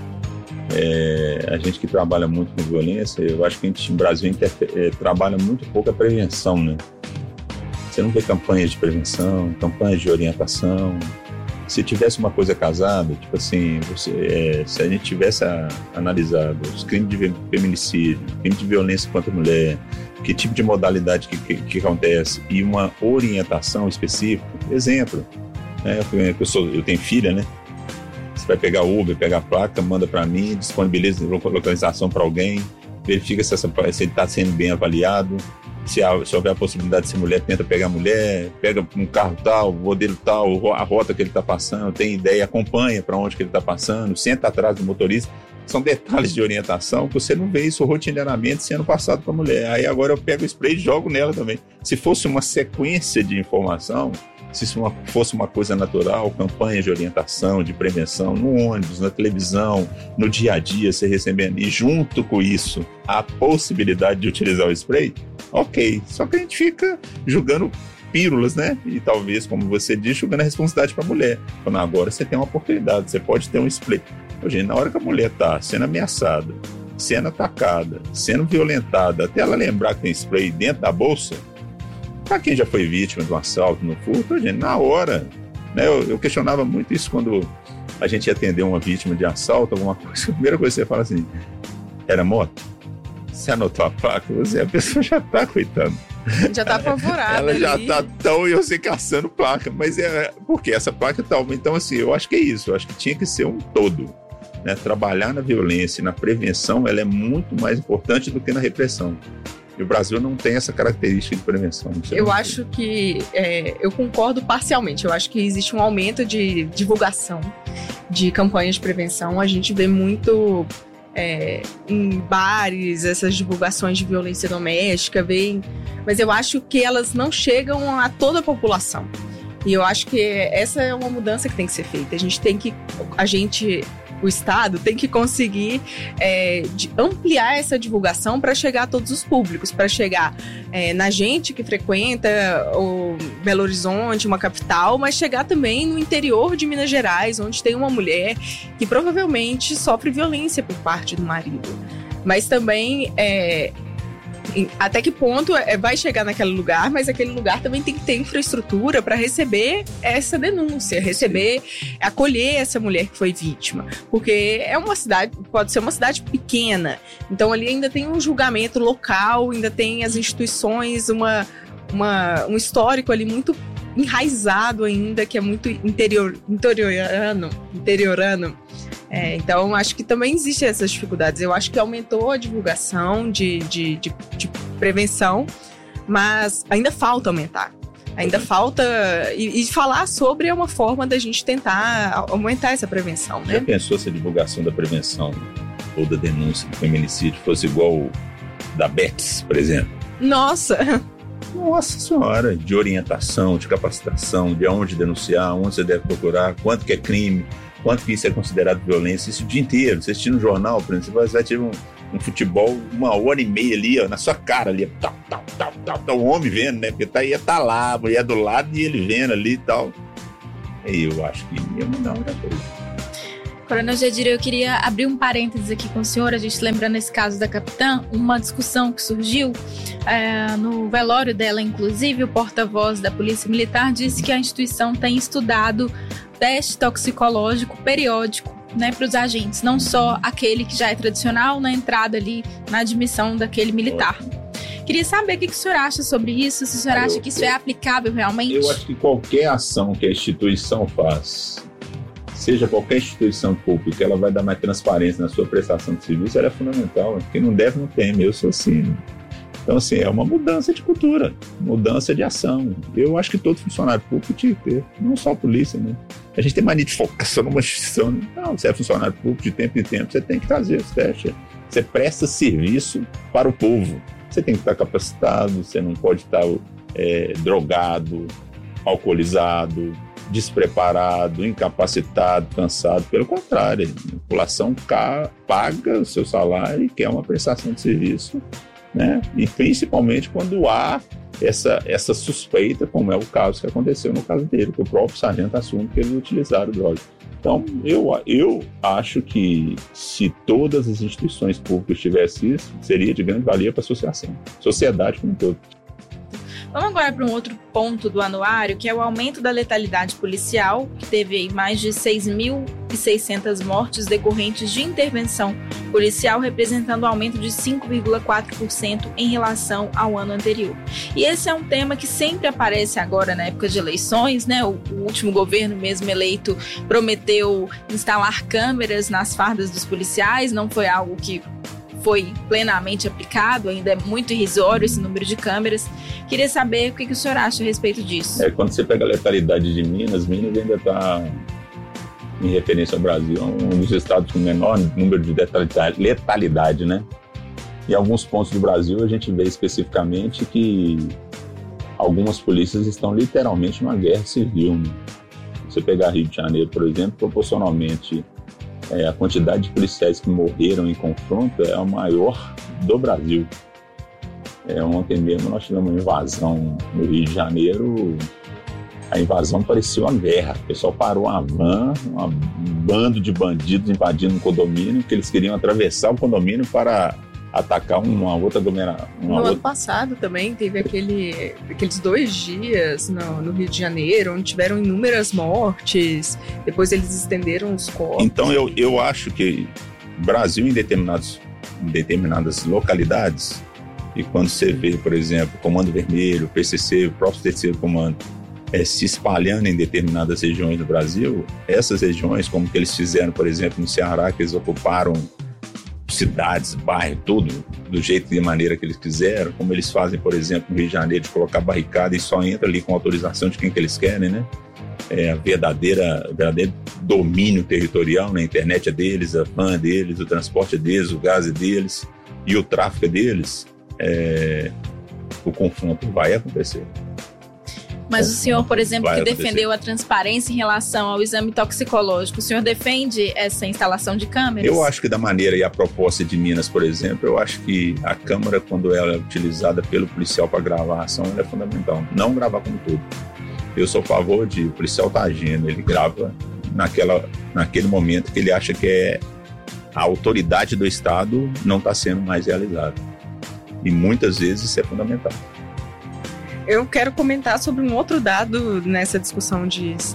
A gente que trabalha muito com violência, eu acho que no Brasil trabalha muito pouco a prevenção, né? Você não vê campanhas de prevenção, campanhas de orientação. Se tivesse uma coisa casada, tipo assim, se a gente tivesse analisado os crimes de feminicídio, crimes de violência contra a mulher, que tipo de modalidade que acontece, e uma orientação específica, exemplo, né? Eu tenho filha, né? Você vai pegar o Uber, pega a placa, manda para mim, disponibiliza localização para alguém, verifica se ele está sendo bem avaliado, se houver a possibilidade de ser mulher, tenta pegar a mulher, pega um carro tal, modelo tal, a rota que ele está passando, tem ideia, acompanha para onde que ele está passando, senta atrás do motorista. São detalhes de orientação que você não vê isso rotineiramente sendo passado para a mulher. Aí agora eu pego o spray e jogo nela também. Se fosse uma sequência de informação, se isso fosse uma coisa natural, campanhas de orientação, de prevenção, no ônibus, na televisão, no dia a dia, você recebendo, e junto com isso, a possibilidade de utilizar o spray, ok. Só que a gente fica julgando pílulas, né? E talvez, como você diz, julgando a responsabilidade para a mulher. Falando, agora você tem uma oportunidade, você pode ter um spray. Gente, na hora que a mulher está sendo ameaçada, sendo atacada, sendo violentada, até ela lembrar que tem spray dentro da bolsa, para quem já foi vítima de um assalto, no furto, gente, na hora, né? Eu questionava muito isso quando a gente ia atender uma vítima de assalto, alguma coisa. A primeira coisa que você fala assim, era moto? Você anotou a placa? A pessoa já está, coitando. Já está apavorada. Ela já está tão, eu sei, caçando placa. Mas porque essa placa tal. Então, assim, eu acho que é isso. Eu acho que tinha que ser um todo. Né? Trabalhar na violência e na prevenção, ela é muito mais importante do que na repressão. E o Brasil não tem essa característica de prevenção. Eu acho que, eu concordo parcialmente. Eu acho que existe um aumento de divulgação de campanhas de prevenção. A gente vê muito em bares essas divulgações de violência doméstica, mas eu acho que elas não chegam a toda a população. E eu acho que essa é uma mudança que tem que ser feita. O Estado tem que conseguir ampliar essa divulgação para chegar a todos os públicos, para chegar na gente que frequenta o Belo Horizonte, uma capital, mas chegar também no interior de Minas Gerais, onde tem uma mulher que provavelmente sofre violência por parte do marido. Mas também até que ponto vai chegar naquele lugar, mas aquele lugar também tem que ter infraestrutura para receber essa denúncia, acolher essa mulher que foi vítima, porque pode ser uma cidade pequena, então ali ainda tem um julgamento local, ainda tem as instituições, um histórico ali muito enraizado ainda, que é muito interiorano. Então, acho que também existem essas dificuldades. Eu acho que aumentou a divulgação de prevenção, mas ainda falta aumentar. Ainda falta... E falar sobre é uma forma da gente tentar aumentar essa prevenção, né? Já pensou se a divulgação da prevenção ou da denúncia do feminicídio fosse igual da Bets, por exemplo? Nossa! nossa senhora, de orientação, de capacitação, de onde denunciar, onde você deve procurar, quanto que é crime, quanto que isso é considerado violência, isso o dia inteiro. Você assistir no jornal, por exemplo, você vai ter um futebol 1h30 ali, ó, na sua cara ali, tá o homem vendo, né, porque tá lá, a mulher do lado e ele vendo ali e tal. Aí eu acho que ia mudar muita coisa. Coronel Gedir, eu queria abrir um parênteses aqui com o senhor, a gente lembrando esse caso da capitã, uma discussão que surgiu no velório dela, inclusive, o porta-voz da Polícia Militar disse que a instituição tem estudado teste toxicológico periódico, né, para os agentes, não só aquele que já é tradicional na entrada ali, na admissão daquele militar. Queria saber o que o senhor acha sobre isso, se o senhor acha que isso é aplicável realmente? Eu acho que qualquer ação que a instituição faz, seja qualquer instituição pública, ela vai dar mais transparência na sua prestação de serviço, ela é fundamental. Quem não deve, não teme. Eu sou assim. Então, assim, é uma mudança de cultura, mudança de ação. Eu acho que todo funcionário público tinha que ter, não só a polícia, né? A gente tem mania de focar só numa instituição. Não, você é funcionário público, de tempo em tempo, você tem que fazer esse teste. Você presta serviço para o povo. Você tem que estar capacitado, você não pode estar drogado, alcoolizado, despreparado, incapacitado, cansado. Pelo contrário, a população paga o seu salário e quer uma prestação de serviço, né? E principalmente quando há essa suspeita, como é o caso que aconteceu no caso dele, que o próprio sargento assume que eles utilizaram droga. Então, eu acho que se todas as instituições públicas tivessem isso, seria de grande valia para a associação, sociedade como um todo. Vamos agora para um outro ponto do anuário, que é o aumento da letalidade policial, que teve aí mais de 6.600 mortes decorrentes de intervenção policial, representando um aumento de 5,4% em relação ao ano anterior. E esse é um tema que sempre aparece agora na época de eleições, né? O último governo mesmo eleito prometeu instalar câmeras nas fardas dos policiais, não foi algo que foi plenamente aplicado, ainda é muito irrisório esse número de câmeras. Queria saber o que o senhor acha a respeito disso. Quando você pega a letalidade de Minas ainda está, em referência ao Brasil, um dos estados com menor número de letalidade, né? Em alguns pontos do Brasil, a gente vê especificamente que algumas polícias estão literalmente numa guerra civil, né? Você pegar Rio de Janeiro, por exemplo, proporcionalmente a quantidade de policiais que morreram em confronto é a maior do Brasil. Ontem mesmo nós tivemos uma invasão no Rio de Janeiro. A invasão parecia uma guerra. O pessoal parou uma van, um bando de bandidos invadindo um condomínio, que eles queriam atravessar o condomínio para atacar uma outra aglomeração. Ano passado também teve aqueles 2 dias no Rio de Janeiro, onde tiveram inúmeras mortes, depois eles estenderam os corpos. Então eu acho que o Brasil, em determinadas localidades, e quando você vê, por exemplo, Comando Vermelho, PCC, o próprio Terceiro Comando, se espalhando em determinadas regiões do Brasil, essas regiões, como que eles fizeram, por exemplo, no Ceará, que eles ocuparam cidades, bairros, tudo do jeito e da maneira que eles quiseram, como eles fazem, por exemplo, no Rio de Janeiro, de colocar barricada e só entra ali com autorização de quem que eles querem, né? O verdadeiro domínio territorial, na internet é deles, a van é deles, o transporte é deles, o gás é deles e o tráfico é deles. O confronto vai acontecer. Mas o senhor, por exemplo, que defendeu a transparência em relação ao exame toxicológico, o senhor defende essa instalação de câmeras? Eu acho que da maneira e a proposta de Minas, por exemplo, eu acho que a câmera, quando ela é utilizada pelo policial para gravar a ação, ela é fundamental. Não gravar como tudo. Eu sou a favor de o policial estar agindo, ele grava naquele momento que ele acha que a autoridade do Estado não está sendo mais realizada. E muitas vezes isso é fundamental. Eu quero comentar sobre um outro dado nessa discussão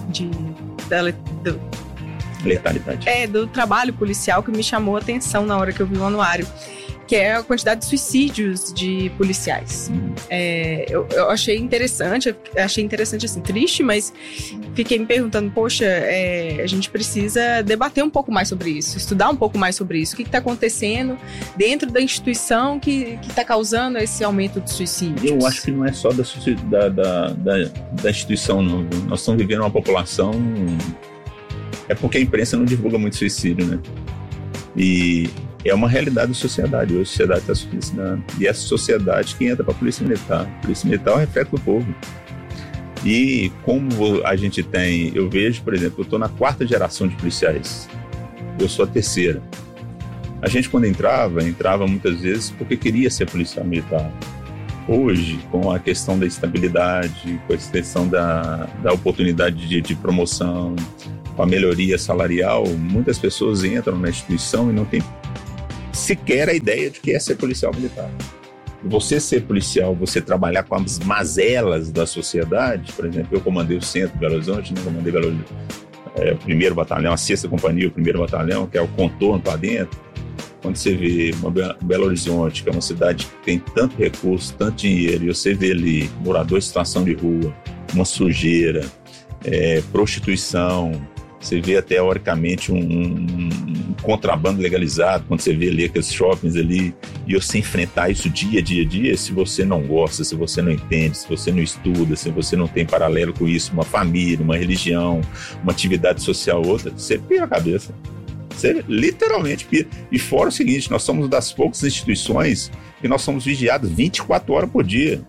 letalidade. Do trabalho policial que me chamou a atenção na hora que eu vi o anuário, que é a quantidade de suicídios de policiais. Eu achei interessante assim, triste, mas fiquei me perguntando, poxa, a gente precisa debater um pouco mais sobre isso, estudar um pouco mais sobre isso. O que está acontecendo dentro da instituição que está causando esse aumento de suicídios? Eu acho que não é só da instituição, não. Nós estamos vivendo uma população... É porque a imprensa não divulga muito suicídio, né? E é uma realidade da sociedade. Hoje a sociedade está suicidando. E essa sociedade que entra para a Polícia Militar. A Polícia Militar é o reflexo do povo. E como a gente tem, eu vejo, por exemplo, eu estou na 4ª geração de policiais. Eu sou a 3ª. A gente, quando entrava muitas vezes porque queria ser policial militar. Hoje, com a questão da estabilidade, com a questão da oportunidade de promoção, com a melhoria salarial, muitas pessoas entram na instituição e não tem sequer a ideia de que é ser policial militar. Você ser policial, você trabalhar com as mazelas da sociedade, por exemplo, eu comandei o centro de Belo Horizonte, né? Comandei o 1º batalhão, a 6ª companhia, o 1º batalhão, que é o contorno para dentro. Quando você vê Belo Horizonte, que é uma cidade que tem tanto recurso, tanto dinheiro, e você vê ali morador em situação de rua, uma sujeira, prostituição, você vê teoricamente um contrabando legalizado, quando você vê ali aqueles shoppings ali, e você enfrentar isso dia a dia, se você não gosta, se você não entende, se você não estuda, se você não tem paralelo com isso, uma família, uma religião, uma atividade social, outra, você pira a cabeça. Você literalmente pira. E fora o seguinte, nós somos das poucas instituições que nós somos vigiados 24 horas por dia.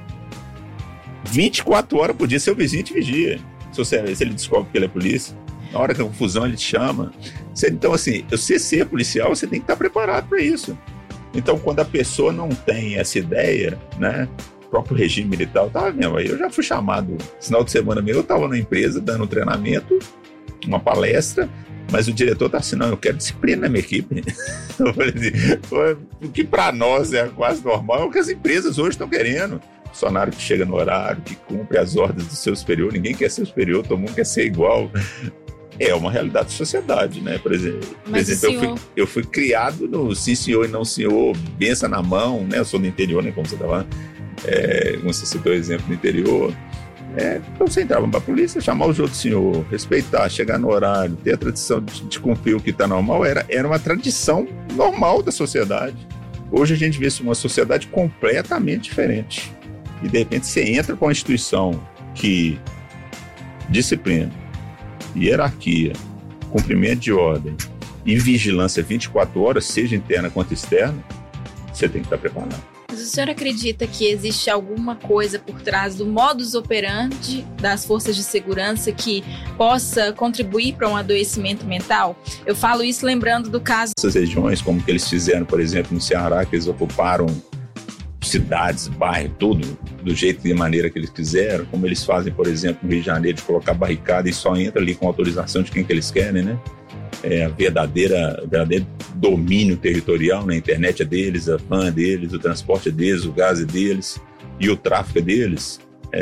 24 horas por dia, seu vizinho te vigia. Se ele descobre que ele é polícia, na hora da confusão ele te chama. Então, assim, você ser policial, você tem que estar preparado para isso. Então, quando a pessoa não tem essa ideia, né, o próprio regime militar, eu já fui chamado, final de semana mesmo, eu estava na empresa dando um treinamento, uma palestra, mas o diretor está assim, não, eu quero disciplina na minha equipe. Eu falei assim, o que para nós é quase normal, é o que as empresas hoje estão querendo. Funcionário que chega no horário, que cumpre as ordens do seu superior, ninguém quer ser superior, todo mundo quer ser igual. É uma realidade da sociedade, né? Por exemplo, eu fui criado no sim senhor e não senhor, benção na mão, né? Eu sou do interior, né? Como você estava, como você citou o exemplo do interior. Então você entrava para a polícia, chamar os outros senhor, respeitar, chegar no horário, ter a tradição de cumprir o que está normal, era uma tradição normal da sociedade. Hoje a gente vê uma sociedade completamente diferente. E de repente você entra com uma instituição que disciplina, hierarquia, cumprimento de ordem e vigilância 24 horas, seja interna quanto externa, você tem que estar preparado. Mas o senhor acredita que existe alguma coisa por trás do modus operandi das forças de segurança que possa contribuir para um adoecimento mental? Eu falo isso lembrando do caso... Essas regiões, como que eles fizeram, por exemplo, no Ceará, que eles ocuparam cidades, bairros, tudo do jeito e da maneira que eles quiseram, como eles fazem, por exemplo, no Rio de Janeiro, de colocar barricada e só entra ali com autorização de quem que eles querem, né? A verdadeiro domínio territorial, na internet é deles, a van é deles, o transporte é deles, o gás é deles e o tráfico é deles,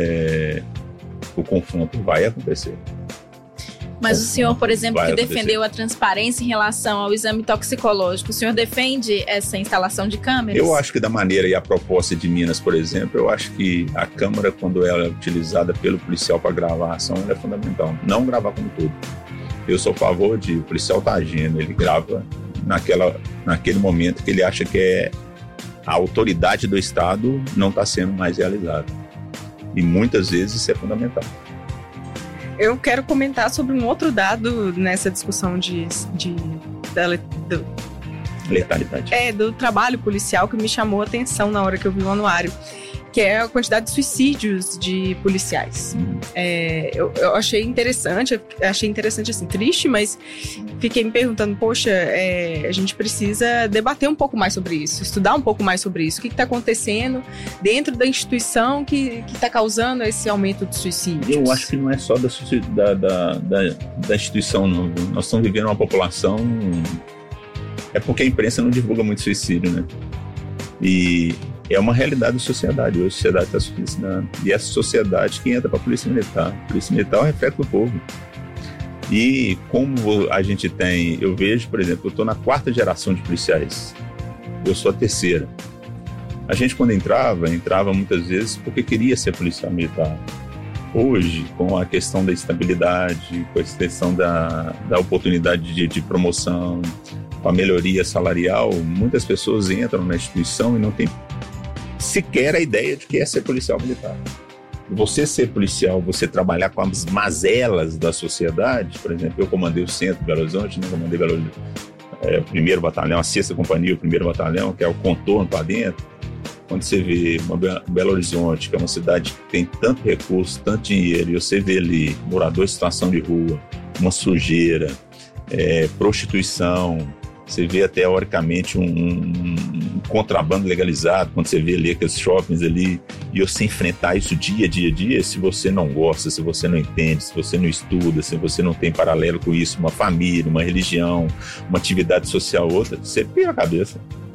o confronto vai acontecer. Mas o senhor, por exemplo, que defendeu a transparência em relação ao exame toxicológico, o senhor defende essa instalação de câmeras? Eu acho que da maneira e a proposta de Minas, por exemplo, eu acho que a câmera, quando ela é utilizada pelo policial para gravar a ação, ela é fundamental. Não gravar como tudo. Eu sou a favor de o policial estar agindo, ele grava naquele momento que ele acha que a autoridade do Estado não está sendo mais realizada. E muitas vezes isso é fundamental. Eu quero comentar sobre um outro dado nessa discussão da letalidade. Do trabalho policial que me chamou a atenção na hora que eu vi o anuário, que é a quantidade de suicídios de policiais. Eu achei interessante assim, triste, mas fiquei me perguntando, poxa, a gente precisa debater um pouco mais sobre isso, estudar um pouco mais sobre isso. O que está acontecendo dentro da instituição que está causando esse aumento de suicídios? Eu acho que não é só da instituição, não. Nós estamos vivendo uma população... É porque a imprensa não divulga muito suicídio, né? E... é uma realidade da sociedade. Hoje a sociedade está suicidando. E essa sociedade que entra para a Polícia Militar. A Polícia Militar é o reflexo do povo. E como a gente tem... Eu vejo, por exemplo, eu estou na 4ª geração de policiais. Eu sou a 3ª. A gente, quando entrava muitas vezes porque queria ser policial militar. Hoje, com a questão da estabilidade, com a questão da oportunidade de promoção, com a melhoria salarial, muitas pessoas entram na instituição e não tem sequer a ideia de que é ser policial militar. Você ser policial, você trabalhar com as mazelas da sociedade, por exemplo, eu comandei o centro de Belo Horizonte, né? Comandei o 1º Batalhão, a 6ª Companhia, o 1º Batalhão, que é o contorno para dentro. Quando você vê Belo Horizonte, que é uma cidade que tem tanto recurso, tanto dinheiro, e você vê ali morador em situação de rua, uma sujeira, prostituição, você vê teoricamente um contrabando legalizado, quando você vê ali aqueles shoppings ali, e você enfrentar isso dia a dia, se você não gosta, se você não entende, se você não estuda, se você não tem paralelo com isso, uma família, uma religião, uma atividade social, outra, você pira a cabeça.